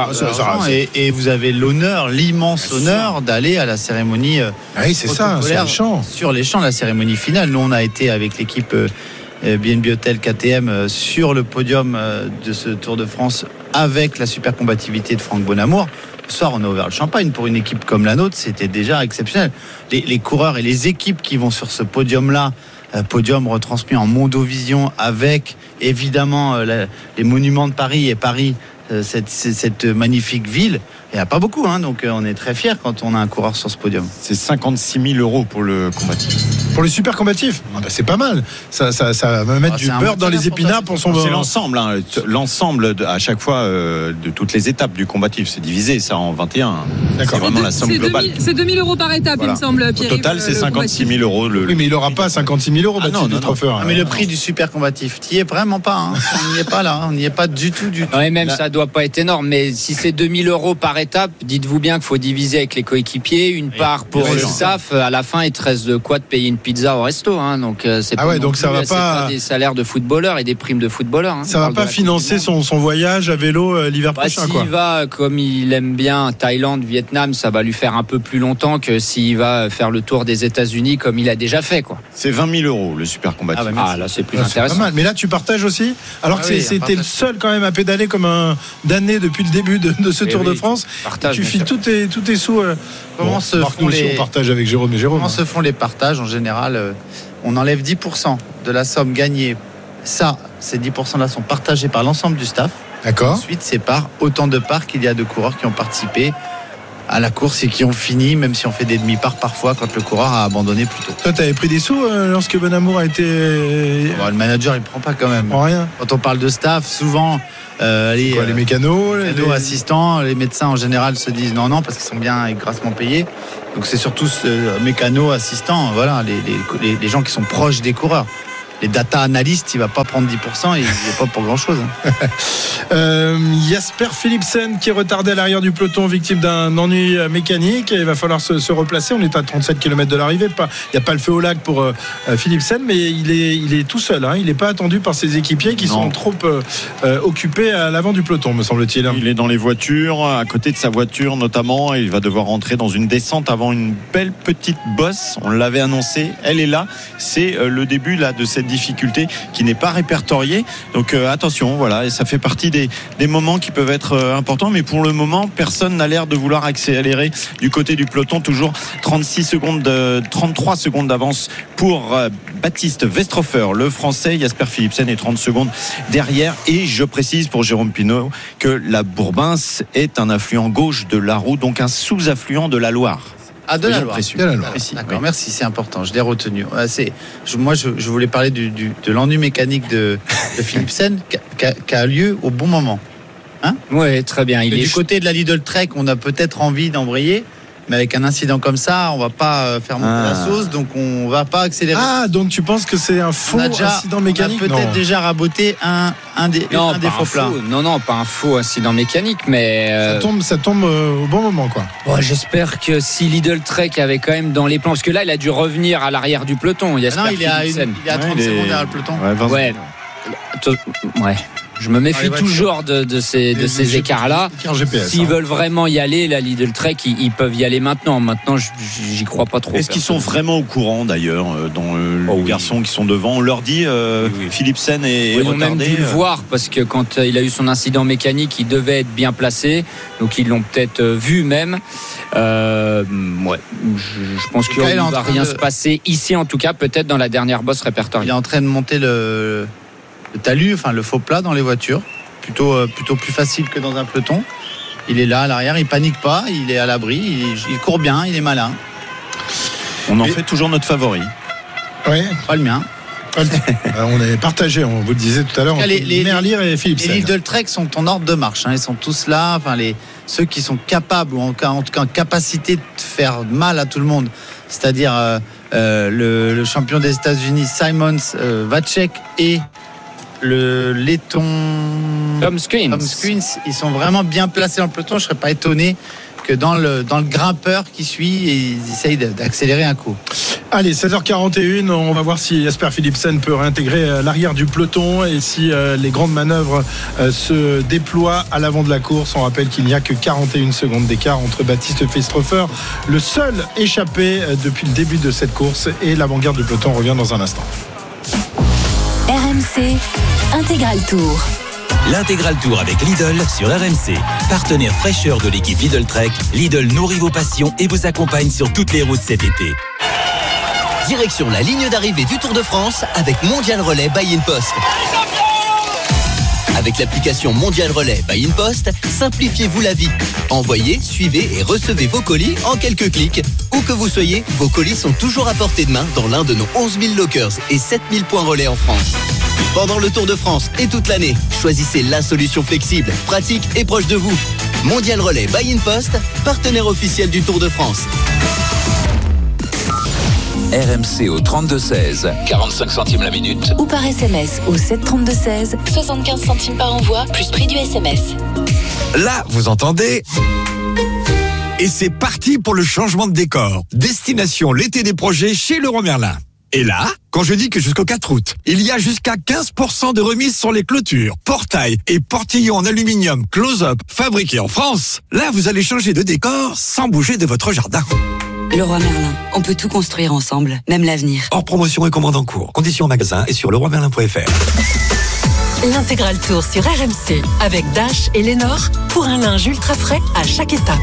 Et vous avez l'immense honneur d'aller à la cérémonie. Oui, c'est ça, sur les champs, la cérémonie finale. Nous, on a été avec l'équipe BNB Hotel KTM sur le podium de ce Tour de France avec la super combativité de Franck Bonamour. Ce soir, on a ouvert le champagne. Pour une équipe comme la nôtre, c'était déjà exceptionnel. Les coureurs et les équipes qui vont sur ce podium-là, podium retransmis en Mondovision avec évidemment les monuments de Paris et Paris, cette magnifique ville. Il n'y en a pas beaucoup, donc on est très fiers quand on a un coureur sur ce podium. C'est 56 000 € pour le combatif. Pour le super combatif, c'est pas mal. Ça va mettre du beurre dans les épinards pour son... C'est l'ensemble, l'ensemble à chaque fois de toutes les étapes du combatif. C'est divisé ça en 21. D'accord. C'est vraiment la somme globale. C'est 2 000 € par étape, il me semble, Pierre. Au total, c'est 56 000 €. Oui, mais il n'aura pas 56 000 €, Baptiste Westrofer. Mais le prix du super combatif, tu n'y es vraiment pas. On n'y est pas là. On n'y est pas du tout. Oui, même ça doit pas être énorme, mais si c'est 2000 € par étape, dites-vous bien qu'il faut diviser avec les coéquipiers, une part pour le staff. À la fin, il te reste de quoi de payer une pizza au resto, hein. Donc c'est pas donc ça va pas des salaires de footballeurs et des primes de footballeurs. Hein. Ça va pas financer son voyage à vélo l'hiver prochain, s'il quoi. S'il va comme il aime bien Thaïlande, Vietnam, ça va lui faire un peu plus longtemps que s'il va faire le tour des États-Unis comme il a déjà fait, quoi. C'est 20 000 € le super combatif. Là c'est plus intéressant. Pas mal. Mais là tu partages aussi. Alors que c'était le seul quand même à pédaler comme un damné depuis le début de ce Tour de France. Tu files tous tes sous. Comment se font on partage avec Jérôme et Jérôme. Comment se font les partages en général? On enlève 10% de la somme gagnée. Ça, ces 10%-là sont partagés par l'ensemble du staff. D'accord. Ensuite, c'est par autant de parts qu'il y a de coureurs qui ont participé à la course et qui ont fini, même si on fait des demi-parts parfois quand le coureur a abandonné plus tôt. Toi, t'avais pris des sous lorsque Ben Amour a été... le manager, il prend pas quand même. Rien. Quand on parle de staff, souvent... les mécanos, les assistants, les médecins en général se disent non parce qu'ils sont bien et grassement payés. Donc c'est surtout mécanos, assistants, voilà, les gens qui sont proches des coureurs. Les data analystes, il va pas prendre 10%, il n'est pas pour grand chose. Jasper Philipsen qui est retardé à l'arrière du peloton, victime d'un ennui mécanique. Il va falloir se replacer. On est à 37 km de l'arrivée. Il n'y a pas le feu au lac pour Philipsen, mais il est tout seul. Hein. Il n'est pas attendu par ses équipiers qui sont trop occupés à l'avant du peloton, me semble-t-il. Il est dans les voitures, à côté de sa voiture notamment. Il va devoir rentrer dans une descente avant une belle petite bosse. On l'avait annoncé. Elle est là. C'est le début là de cette difficulté qui n'est pas répertoriée. Donc attention, voilà, et ça fait partie des moments qui peuvent être importants, mais pour le moment, personne n'a l'air de vouloir accélérer du côté du peloton. Toujours 33 secondes d'avance pour Baptiste Westrhofer, le Français. Jasper Philipsen est 30 secondes derrière. Et je précise pour Jérôme Pinault que la Bourbince est un affluent gauche de l'Arroux, donc un sous-affluent de la Loire. De la Loire. D'accord, oui. Merci, c'est important, je l'ai retenu. Moi, je voulais parler de l'ennui mécanique de Philipsen qui a lieu au bon moment. Hein? Oui, très bien. Du côté de la Lidl Trek, on a peut-être envie d'embrayer, mais avec un incident comme ça, on va pas faire monter la sauce, donc on va pas accélérer. Donc tu penses que c'est un faux incident mécanique? On a peut-être déjà raboté un des faux plats. Non, pas un faux incident mécanique, mais ça tombe au bon moment, quoi. Bon, j'espère que si Lidl Trek avait quand même dans les plans, parce que là, il a dû revenir à l'arrière du peloton. Il est à 30 secondes derrière le peloton. Ouais. Je me méfie toujours de ces écarts-là. S'ils veulent vraiment y aller, la Lidl Trek, ils peuvent y aller maintenant. Maintenant, j'y crois pas trop. Est-ce qu'ils sont vraiment au courant d'ailleurs dans les garçons qui sont devant? On leur dit Philipsen est retardé. Ils ont même dû le voir parce que quand il a eu son incident mécanique, il devait être bien placé. Donc ils l'ont peut-être vu même. Je pense qu'il ne va rien se passer ici, en tout cas, peut-être dans la dernière bosse répertoriée. Il est en train de monter le talus, enfin le faux plat dans les voitures, plutôt plus facile que dans un peloton. Il est là à l'arrière, il panique pas, il est à l'abri, il court bien, il est malin. On en fait toujours notre favori. Oui. Pas le mien. On est partagé, on vous le disait tout à l'heure. Merlier et Philipsen. Les Lidl Trek sont en ordre de marche, hein, ils sont tous là. Enfin ceux qui sont capables ou en tout cas en capacité de faire mal à tout le monde, c'est-à-dire le champion des États-Unis Simons, Vacek et le laiton Tom Squins, ils sont vraiment bien placés dans le peloton. Je serais pas étonné que dans le grimpeur qui suit, ils essayent d'accélérer un coup. Allez, 16h41, on va voir si Jasper Philipsen peut réintégrer l'arrière du peloton et si les grandes manœuvres se déploient à l'avant de la course. On rappelle qu'il n'y a que 41 secondes d'écart entre Baptiste Westrhofer, le seul échappé depuis le début de cette course, et l'avant-garde du peloton revient dans un instant. RMC Intégral Tour. L'Intégral Tour avec Lidl sur RMC. Partenaire fraîcheur de l'équipe Lidl Trek, Lidl nourrit vos passions et vous accompagne sur toutes les routes cet été. Direction la ligne d'arrivée du Tour de France avec Mondial Relais by InPost. Avec l'application Mondial Relais by InPost, simplifiez-vous la vie. Envoyez, suivez et recevez vos colis en quelques clics. Où que vous soyez, vos colis sont toujours à portée de main dans l'un de nos 11 000 lockers et 7 000 points relais en France. Pendant le Tour de France et toute l'année, choisissez la solution flexible, pratique et proche de vous. Mondial Relais by InPost, partenaire officiel du Tour de France. RMC au 32-16, 45 centimes la minute. Ou par SMS au 732-16, 75 centimes par envoi, plus prix du SMS. Là, vous entendez ? Et c'est parti pour le changement de décor. Destination l'été des projets chez Leroy Merlin. Et là, quand je dis que jusqu'au 4 août, il y a jusqu'à 15% de remise sur les clôtures, portails et portillons en aluminium close-up fabriqués en France, là vous allez changer de décor sans bouger de votre jardin. Leroy Merlin, on peut tout construire ensemble, même l'avenir. Hors promotion et commande en cours. Conditions en magasin et sur leroymerlin.fr. L'intégral tour sur RMC avec Dash et Lénore pour un linge ultra frais à chaque étape.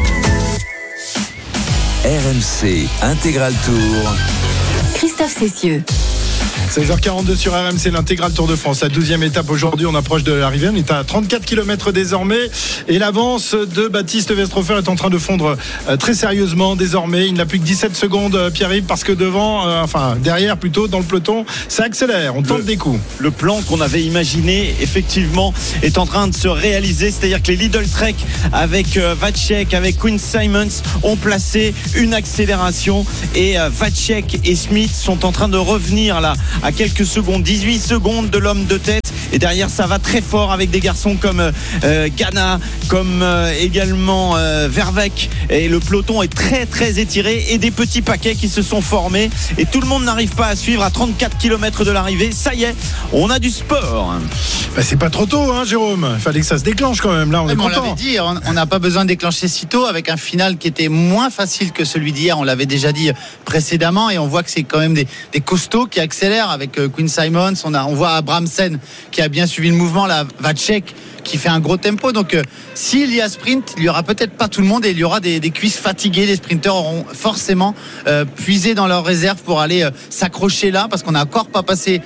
RMC Intégral Tour. Christophe Cessieux. 16h42 sur RMC, l'intégral Tour de France. La 12e étape aujourd'hui, on approche de l'arrivée. On est à 34 km désormais. Et l'avance de Baptiste Westrhofer est en train de fondre très sérieusement désormais. Il n'a plus que 17 secondes, Pierre-Yves, parce que derrière plutôt, dans le peloton, ça accélère. On tente des coups. Le plan qu'on avait imaginé, effectivement, est en train de se réaliser. C'est-à-dire que les Lidl Trek avec Vacek, avec Quinn Simmons ont placé une accélération. Et Vacek et Smith sont en train de revenir là à quelques secondes, 18 secondes de l'homme de tête. Et derrière, ça va très fort avec des garçons comme Ghana, comme également Vervec. Et le peloton est très très étiré et des petits paquets qui se sont formés. Et tout le monde n'arrive pas à suivre à 34 km de l'arrivée. Ça y est, on a du sport. C'est pas trop tôt, hein, Jérôme. Il fallait que ça se déclenche quand même. Là, on est content. On l'avait dit, on n'a pas besoin de déclencher si tôt avec un final qui était moins facile que celui d'hier. On l'avait déjà dit précédemment et on voit que c'est quand même des costauds qui accélèrent avec Quinn Simmons. On voit Abramsen qui a bien suivi le mouvement, la Vacek qui fait un gros tempo. Donc s'il y a sprint, il y aura peut-être pas tout le monde et il y aura des cuisses fatiguées. Les sprinteurs auront forcément puisé dans leurs réserves pour aller s'accrocher là parce qu'on n'a encore pas passé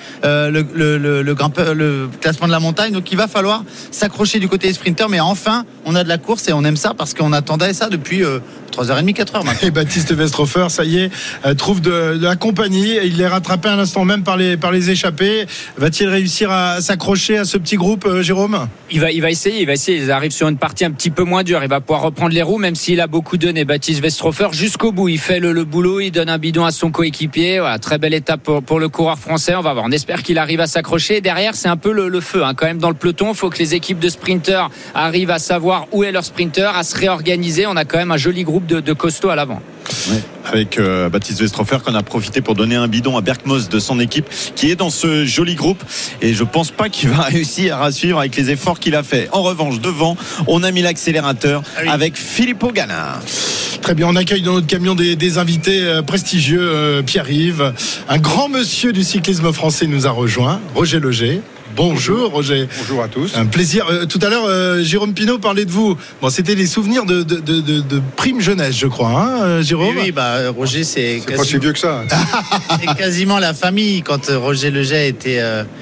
le classement de la montagne. Donc il va falloir s'accrocher du côté des sprinteurs. Mais enfin, on a de la course et on aime ça parce qu'on attendait ça depuis 3h30, 4h maintenant. Et Baptiste Westrhofer, ça y est, trouve de la compagnie. Il est rattrapé à l'instant même par les échappés. Va-t-il réussir à s'accrocher à ce petit groupe, Jérôme ? Il va essayer. Il arrive sur une partie un petit peu moins dure. Il va pouvoir reprendre les roues, même s'il a beaucoup donné. Baptiste Westrhofer jusqu'au bout. Il fait le boulot. Il donne un bidon à son coéquipier. Voilà, très belle étape pour le coureur français. On va voir. On espère qu'il arrive à s'accrocher. Derrière, c'est un peu le feu, hein, quand même dans le peloton. Il faut que les équipes de sprinteurs arrivent à savoir où est leur sprinter, à se réorganiser. On a quand même un joli groupe de costauds à l'avant. Ouais, avec Baptiste Westrhofer qu'on a profité pour donner un bidon à Berkmos de son équipe qui est dans ce joli groupe et je pense pas qu'il va réussir à suivre avec les efforts qu'il a fait. En revanche, devant, on a mis l'accélérateur avec Filippo Ganna. Très bien, on accueille dans notre camion des invités prestigieux, Pierre-Yves. Un grand monsieur du cyclisme français nous a rejoint, Roger Leger. Bonjour Roger. Bonjour à tous. Un plaisir. Tout à l'heure, Jérôme Pinault parlait de vous. Bon, c'était des souvenirs de prime jeunesse, je crois, hein, Jérôme. Oui, Roger, c'est pas si vieux que ça. C'est quasiment la famille. Quand Roger Leger était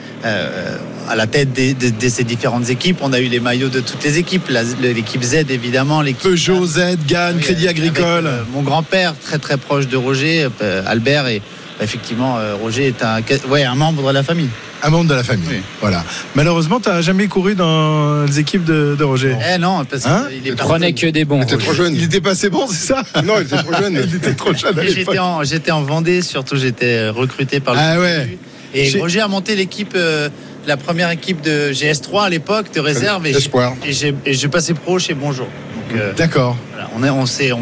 à la tête de ces différentes équipes, on a eu les maillots de toutes les équipes. L'équipe Z, évidemment. Peugeot, Z, Gann, Crédit Agricole. Avec, mon grand-père, très très proche de Roger, Albert, et effectivement, Roger est un membre de la famille. Un membre de la famille, oui. Voilà. Malheureusement, tu n'as jamais couru dans les équipes de Roger. Non, parce qu'il prenait que des bons. Il était trop jeune. Il était pas assez bon, c'est ça? Non, il était trop jeune. Il était trop jeune. J'étais en Vendée, surtout j'étais recruté par le ouais. Et Roger a monté l'équipe, la première équipe de GS3 à l'époque, de réserve. Espoir. Et j'ai passé pro chez Bonjour. D'accord. Voilà,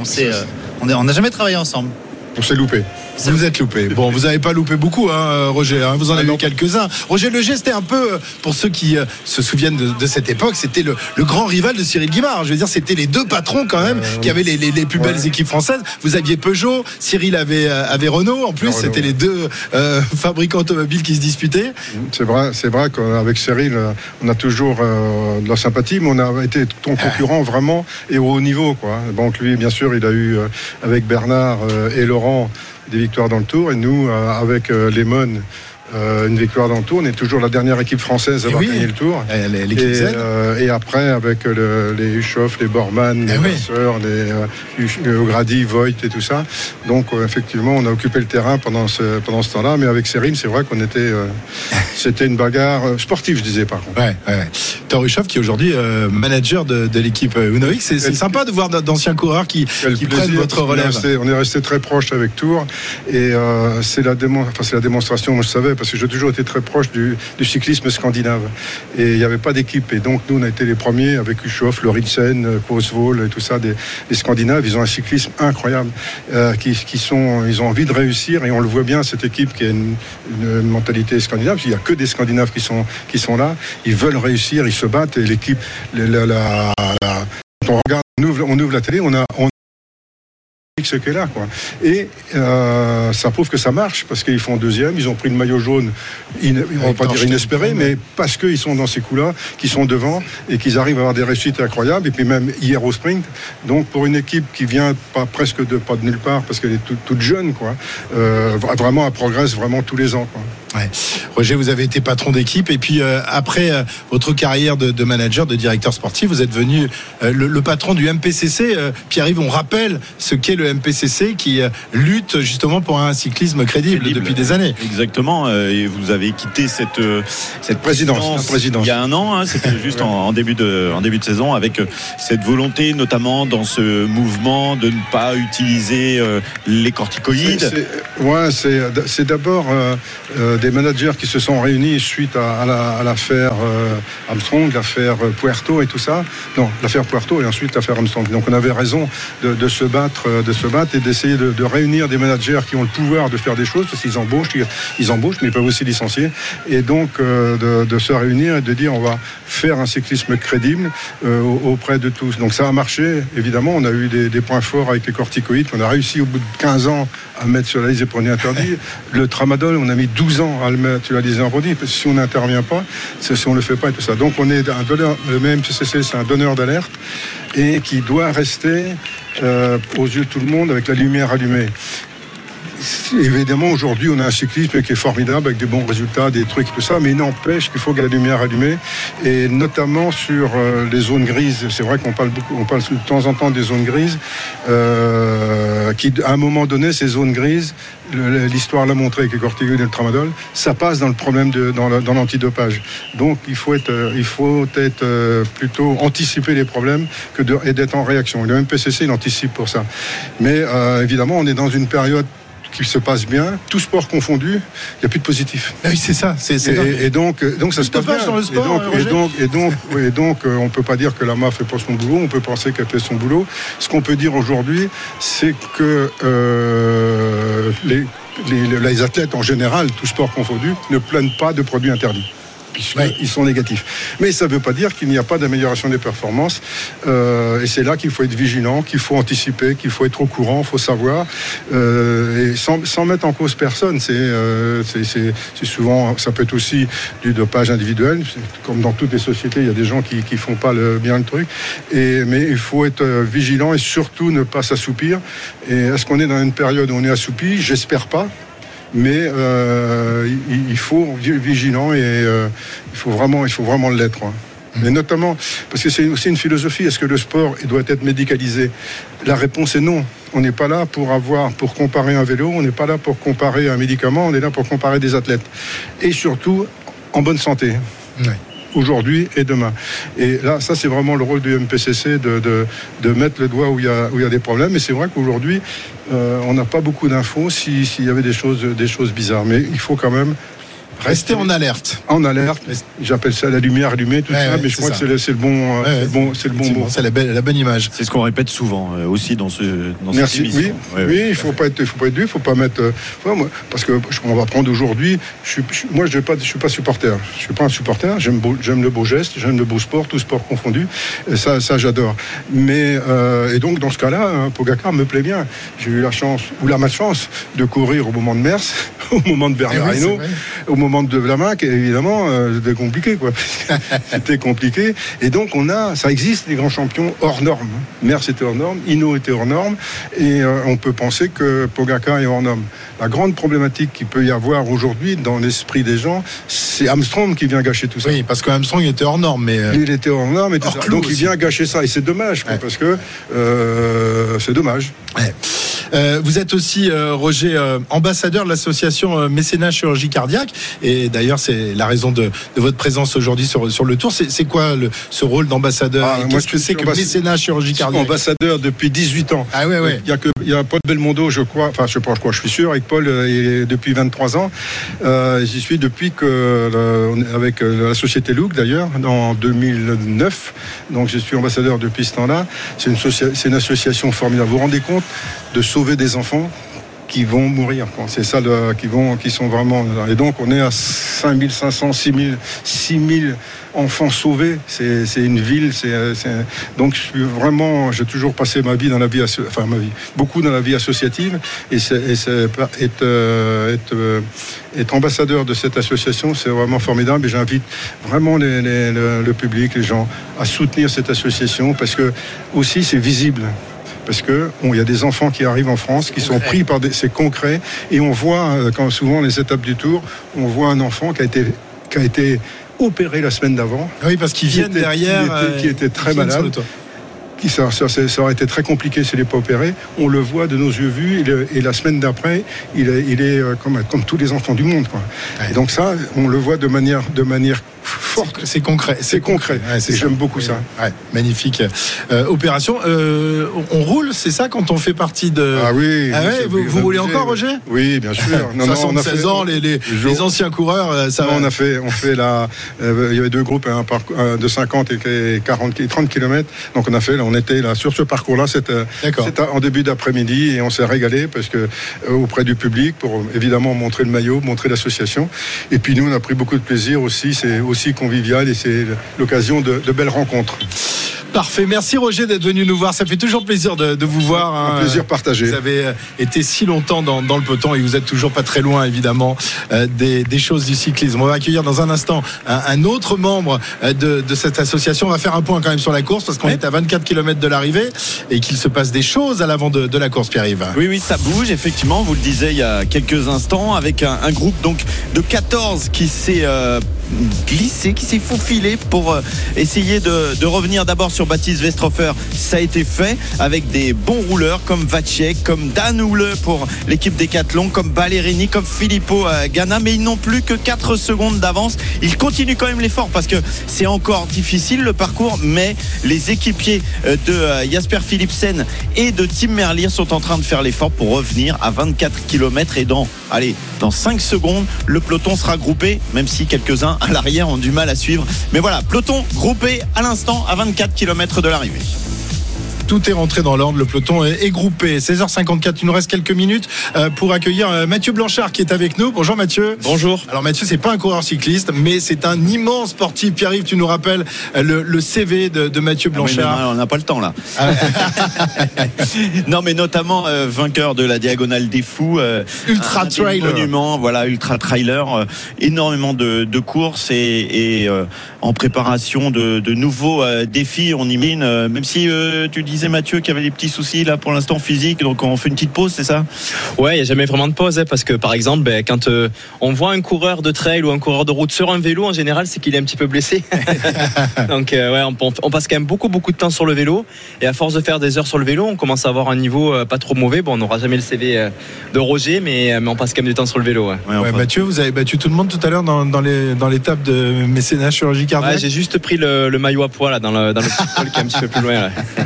on n'a jamais travaillé ensemble. On s'est loupé. Vous êtes loupé. Bon, vous n'avez pas loupé beaucoup, hein, Roger. Hein, vous en avez eu quelques-uns. Roger Leger, c'était un peu, pour ceux qui se souviennent de cette époque, c'était le grand rival de Cyril Guimard. Je veux dire, c'était les deux patrons quand même qui avaient les plus belles équipes françaises. Vous aviez Peugeot, Cyril avait Renault. En plus, c'était les deux fabricants automobiles qui se disputaient. C'est vrai qu'avec Cyril, on a toujours de la sympathie, mais on a été concurrents vraiment et au haut niveau, quoi. Donc lui, bien sûr, il a eu avec Bernard et Laurent des victoires dans le Tour, et nous avec Lemon une victoire dans le Tour. On est toujours la dernière équipe française à avoir gagné le Tour. Et après, avec les Hushoff, les Bormann, les Vasseur, les O'Grady, Voigt et tout ça. Donc, effectivement, on a occupé le terrain pendant ce temps-là. Mais avec Cyril, c'est vrai qu'on était... c'était une bagarre sportive, je disais, par contre. Thor Hushoff, qui est aujourd'hui manager de l'équipe Uno X. C'est sympa de voir d'anciens coureurs qui prennent votre relève. On est resté très proche avec Tour. Et c'est la démonstration, moi je savais, parce que j'ai toujours été très proche du cyclisme scandinave. Et il n'y avait pas d'équipe. Et donc, nous, on a été les premiers avec Hushoff, Lorentzen, Kosvold et tout ça, des Scandinaves. Ils ont un cyclisme incroyable. Ils ont envie de réussir. Et on le voit bien, cette équipe qui a une mentalité scandinave. Il n'y a que des Scandinaves qui sont là. Ils veulent réussir, ils se battent. Et l'équipe, quand on regarde, on ouvre la télé, on a ce qui est là, quoi. Et ça prouve que ça marche parce qu'ils font deuxième, ils ont pris le maillot jaune, on va pas dire inespéré, mais parce qu'ils sont dans ces coups-là, qu'ils sont devant et qu'ils arrivent à avoir des réussites incroyables. Et puis même hier au sprint, donc pour une équipe qui vient pas de nulle part parce qu'elle est toute jeune, quoi. Vraiment, elle progresse vraiment tous les ans, quoi. Ouais. Roger, vous avez été patron d'équipe et puis après votre carrière de manager, de directeur sportif, vous êtes devenu le patron du MPCC. Pierre-Yves, on rappelle ce qu'est le MPCC qui lutte justement pour un cyclisme crédible depuis des années. Exactement, et vous avez quitté cette présidence il y a un an, c'était juste en début de saison, avec cette volonté notamment dans ce mouvement de ne pas utiliser les corticoïdes. C'est d'abord des managers qui se sont réunis suite à l'affaire Armstrong, l'affaire Puerto et tout ça. Non, l'affaire Puerto et ensuite l'affaire Armstrong. Donc on avait raison de se battre et d'essayer de réunir des managers qui ont le pouvoir de faire des choses, parce qu'ils embauchent, mais ils peuvent aussi licencier. Et donc de se réunir et de dire on va faire un cyclisme crédible auprès de tous. Donc ça a marché, évidemment. On a eu des points forts avec les corticoïdes. On a réussi au bout de 15 ans à mettre sur la liste des produits interdits. Le tramadol, on a mis 12 ans à le mettre sur la liste des produits, parce que si on n'intervient pas, si on ne le fait pas et tout ça. Donc on est un donneur, le MPCC, c'est un donneur d'alerte et qui doit rester aux yeux de tout le monde avec la lumière allumée. Évidemment, aujourd'hui, on a un cyclisme qui est formidable avec des bons résultats, des trucs et tout ça, mais il n'empêche qu'il faut que la lumière allumée, et notamment sur les zones grises. C'est vrai qu'on parle de temps en temps des zones grises, qui, à un moment donné, ces zones grises, l'histoire l'a montré avec les corticoïdes et le tramadol, ça passe dans le problème dans l'antidopage. Donc, il faut être plutôt anticiper les problèmes et d'être en réaction. Et le MPCC, il anticipe pour ça. Mais évidemment, on est dans une période qui se passe bien, tout sport confondu, il n'y a plus de positif. Oui, c'est ça. Et donc ça se passe bien. Dans le sport, et donc, on ne peut pas dire que l'AMA ne fait pas son boulot, on peut penser qu'elle fait son boulot. Ce qu'on peut dire aujourd'hui, c'est que les athlètes en général, tout sport confondu, ne plaignent pas de produits interdits. Ils sont négatifs. Mais ça ne veut pas dire qu'il n'y a pas d'amélioration des performances. Et c'est là qu'il faut être vigilant, qu'il faut anticiper, qu'il faut être au courant, il faut savoir. Et sans mettre en cause personne. C'est souvent, ça peut être aussi du dopage individuel. Comme dans toutes les sociétés, il y a des gens qui ne font pas bien le truc. Mais il faut être vigilant et surtout ne pas s'assoupir. Et est-ce qu'on est dans une période où on est assoupi ? J'espère pas. Mais il faut être vigilant et il faut vraiment l'être. Mais notamment, parce que c'est aussi une philosophie, est-ce que le sport doit être médicalisé ? La réponse est non. On n'est pas là pour comparer un vélo, on n'est pas là pour comparer un médicament, on est là pour comparer des athlètes. Et surtout, en bonne santé. Oui. Aujourd'hui et demain. Et là, ça, c'est vraiment le rôle du MPCC de mettre le doigt où il y a des problèmes. Et c'est vrai qu'aujourd'hui, on n'a pas beaucoup d'infos s'il y avait des choses bizarres. Mais il faut quand même rester en alerte. En alerte. J'appelle ça la lumière allumée, tout ça, mais je crois que c'est le bon mot. C'est la bonne image. C'est ce qu'on répète souvent aussi dans cette émission. Oui, il faut pas être dur, il faut pas mettre. Parce que on va prendre aujourd'hui. Moi, je suis pas supporter. Je suis pas un supporter. J'aime le beau geste, j'aime le beau sport, tout sport confondu. Et ça, j'adore. Mais et donc dans ce cas-là, Pogacar me plaît bien. J'ai eu la chance ou la malchance de courir au moment de Mers, au moment de Bernard Hinault, au moment de Vlaminck, évidemment, c'était compliqué, quoi. C'était compliqué. Et donc, ça existe des grands champions hors normes. Merckx était hors norme, Hinault était hors norme, et on peut penser que Pogacar est hors norme. La grande problématique qu'il peut y avoir aujourd'hui dans l'esprit des gens, c'est Armstrong qui vient gâcher tout ça. Oui, parce qu'Armstrong était hors norme, mais il était hors norme, donc il vient gâcher ça, et c'est dommage, quoi, parce que c'est dommage. Vous êtes aussi, Roger, ambassadeur de l'association Mécénat Chirurgie Cardiaque, et d'ailleurs c'est la raison de votre présence aujourd'hui sur le Tour. C'est quoi ce rôle d'ambassadeur? Qu'est-ce que c'est que Mécénat Chirurgie Cardiaque? Ambassadeur depuis 18 ans. Ah ouais. Il y a Paul Belmondo, je crois, je suis sûr, avec Paul, depuis 23 ans. J'y suis depuis avec la société Look, d'ailleurs, en 2009. Donc je suis ambassadeur depuis ce temps-là. C'est une association formidable. Vous vous rendez compte de sauver des enfants qui vont mourir, quoi. C'est ça qui sont vraiment. Et donc on est à 5500, 6000 enfants sauvés. C'est une ville. Donc j'ai toujours passé ma vie dans la vie, beaucoup dans la vie associative. Et être ambassadeur de cette association, c'est vraiment formidable. Et j'invite vraiment le public, les gens, à soutenir cette association, parce que aussi c'est visible. Parce que il y a des enfants qui arrivent en France, qui sont pris par c'est concret, et on voit, quand souvent les étapes du Tour, on voit un enfant qui a été opéré la semaine d'avant. Oui, parce qu'ils viennent derrière, qui était très malade. Ça aurait été très compliqué s'il n'est pas opéré. On le voit de nos yeux vus, et la semaine d'après, il est comme tous les enfants du monde, quoi. Et donc ça, on le voit de manière forte. C'est concret. C'est concret. Et j'aime beaucoup ça. Ouais, magnifique opération. On roule, c'est ça, quand on fait partie de. Ah oui. Vous roulez encore, Roger? Oui, bien sûr. 76 ans, les anciens coureurs, ça va. On fait il y avait deux groupes, un de 50 et 40 et 30 km. Donc on était là sur ce parcours-là. C'était en début d'après-midi, et on s'est régalé parce que auprès du public, pour évidemment montrer le maillot, montrer l'association. Et puis nous, on a pris beaucoup de plaisir aussi. C'est aussi convivial, et c'est l'occasion de belles rencontres. Parfait, merci Roger d'être venu nous voir, ça fait toujours plaisir de vous voir. Un plaisir partagé. Vous avez été si longtemps dans le peloton, et vous êtes toujours pas très loin, évidemment, des choses du cyclisme. On va accueillir dans un instant un autre membre de cette association. On va faire un point quand même sur la course, parce qu'on est à 24 km de l'arrivée, et qu'il se passe des choses à l'avant de la course, Pierre-Yves. Oui, ça bouge, effectivement, vous le disiez il y a quelques instants, avec un groupe donc de 14 qui s'est glissé, qui s'est faufilé pour essayer de revenir d'abord sur Baptiste Westhofer. Ça a été fait avec des bons rouleurs comme Vacek, comme Dan Houle pour l'équipe Decathlon, comme Ballerini, comme Filippo Ganna, mais ils n'ont plus que 4 secondes d'avance. Ils continuent quand même l'effort, parce que c'est encore difficile le parcours, mais les équipiers de Jasper Philipsen et de Tim Merlier sont en train de faire l'effort pour revenir à 24 km, et dans 5 secondes le peloton sera groupé, même si quelques-uns à l'arrière ont du mal à suivre. Mais voilà, peloton groupé à l'instant à 24 km de l'arrivée. Tout est rentré dans l'ordre, le peloton est groupé. 16h54, il nous reste quelques minutes pour accueillir Mathieu Blanchard qui est avec nous. Bonjour Mathieu. Bonjour. Alors Mathieu, c'est pas un coureur cycliste, mais c'est un immense sportif. Pierre-Yves, tu nous rappelles le CV de Mathieu Blanchard. On n'a pas le temps là. Non, mais notamment vainqueur de la Diagonale des Fous, Ultra Trailer. Monument, voilà, Ultra Trailer, énormément de courses et en préparation de nouveaux défis. On imagine, même si tu disais Mathieu qu'il y avait des petits soucis là pour l'instant physique, donc on fait une petite pause, c'est ça? Ouais, il n'y a jamais vraiment de pause, parce que par exemple, quand on voit un coureur de trail ou un coureur de route sur un vélo, en général c'est qu'il est un petit peu blessé. Donc on passe quand même beaucoup de temps sur le vélo, et à force de faire des heures sur le vélo, on commence à avoir un niveau pas trop mauvais. Bon, on n'aura jamais le CV de Roger, mais on passe quand même du temps sur le vélo. Mathieu, vous avez battu tout le monde tout à l'heure dans l'étape de Mécénat Chirurgie Cardiaque. J'ai juste pris le maillot à poids là, dans le petit col qui est un petit peu plus loin là.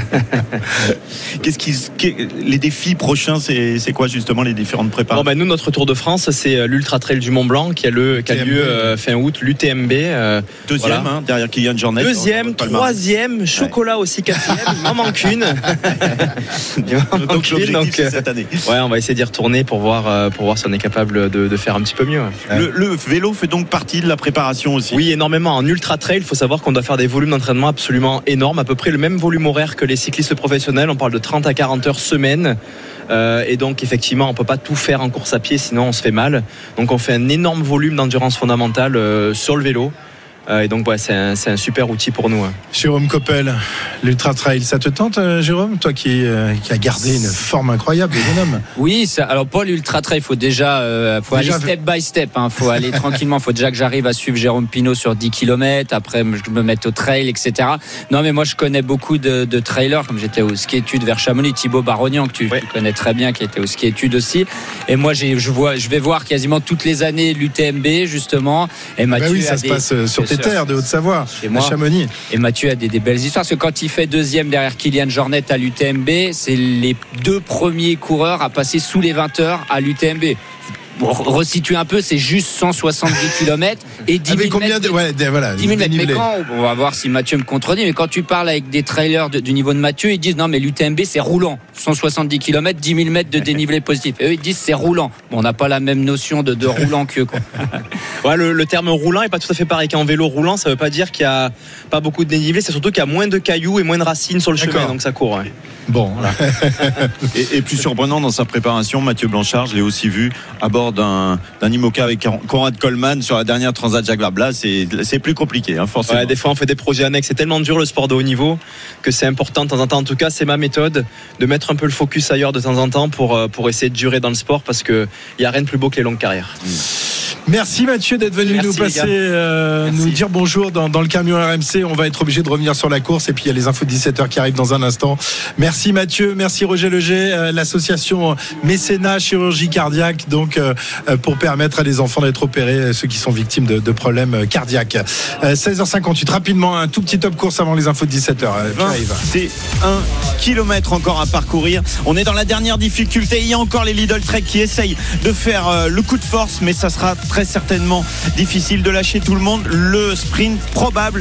Les défis prochains, c'est quoi justement les différentes préparations? Nous, notre Tour de France, c'est l'Ultra Trail du Mont Blanc qui a lieu fin août, l'UTMB. Deuxième, derrière Kylian Jornet. Deuxième, troisième, chocolat aussi, quatrième. Il m'en manque une. Donc l'objectif, c'est cette année. Ouais, on va essayer d'y retourner pour voir si on est capable de faire un petit peu mieux. Le vélo fait donc partie de la préparation aussi? Oui, énormément. En Ultra Trail, il faut savoir qu'on doit faire des volumes d'entraînement absolument énormes, à peu près le même volume horaire que les cyclistes professionnels. On parle de 30 à 40 heures semaine. Et donc effectivement on peut pas tout faire en course à pied, sinon on se fait mal. Donc on fait un énorme volume d'endurance fondamentale sur le vélo. Et donc c'est un super outil pour nous. Jérôme Coppel, l'Ultra Trail, ça te tente, Jérôme, toi qui a gardé une forme incroyable, bonhomme? Oui, alors pour l'Ultra Trail, il faut déjà aller step by step. Faut aller tranquillement. Il faut déjà que j'arrive à suivre Jérôme Pinault sur 10 km. Après, je me mette au trail, etc. Non, mais moi, je connais beaucoup de trailers, comme j'étais au ski études vers Chamonix, Thibaut Barognan, que tu connais très bien, qui était au ski études aussi. Et moi, je vais voir quasiment toutes les années l'UTMB, justement. Et Mathieu ça se passe sur tes terres de Haute-Savoie, à Chamonix. Et Mathieu a des belles histoires, parce que quand il fait deuxième derrière Kylian Jornet à l'UTMB, c'est les 2 premiers coureurs à passer sous les 20 heures à l'UTMB. Pour resituer un peu, c'est juste 170 km et 10 000 combien mètres. 10 000 mètres. Mais on va voir si Mathieu me contredit, mais quand tu parles avec des trailers du niveau de Mathieu, ils disent non, mais l'UTMB c'est roulant. 170 km, 10 000 mètres de dénivelé positif. Et eux, ils disent c'est roulant. Bon, on n'a pas la même notion de roulant qu'eux, quoi. Le terme roulant est pas tout à fait pareil. Qu'en vélo roulant, ça veut pas dire qu'il y a pas beaucoup de dénivelé, c'est surtout qu'il y a moins de cailloux et moins de racines sur le chemin, donc ça court. Bon, voilà. et plus surprenant dans sa préparation, Mathieu Blanchard, je l'ai aussi vu à bord d'un IMOCA avec Conrad Coleman sur la dernière Transat Jacques Vabre. C'est plus compliqué, forcément. Des fois on fait des projets annexes, c'est tellement dur le sport de haut niveau que c'est important de temps en temps, en tout cas c'est ma méthode, de mettre un peu le focus ailleurs de temps en temps pour essayer de durer dans le sport, parce qu'il n'y a rien de plus beau que les longues carrières. Merci Mathieu d'être venu nous passer, nous dire bonjour dans le camion RMC. On va être obligé de revenir sur la course, et puis il y a les infos de 17h qui arrivent dans un instant. Merci Mathieu, merci Roger Leger, l'association Mécénat Chirurgie Cardiaque, donc pour permettre à des enfants d'être opérés, ceux qui sont victimes de problèmes cardiaques. 16h58, rapidement, un tout petit top course avant les infos de 17h. C'est 1 kilomètre encore à parcourir. On est dans la dernière difficulté. Il y a encore les Lidl Trek qui essayent de faire le coup de force, mais ça sera très certainement difficile de lâcher tout le monde. Le sprint probable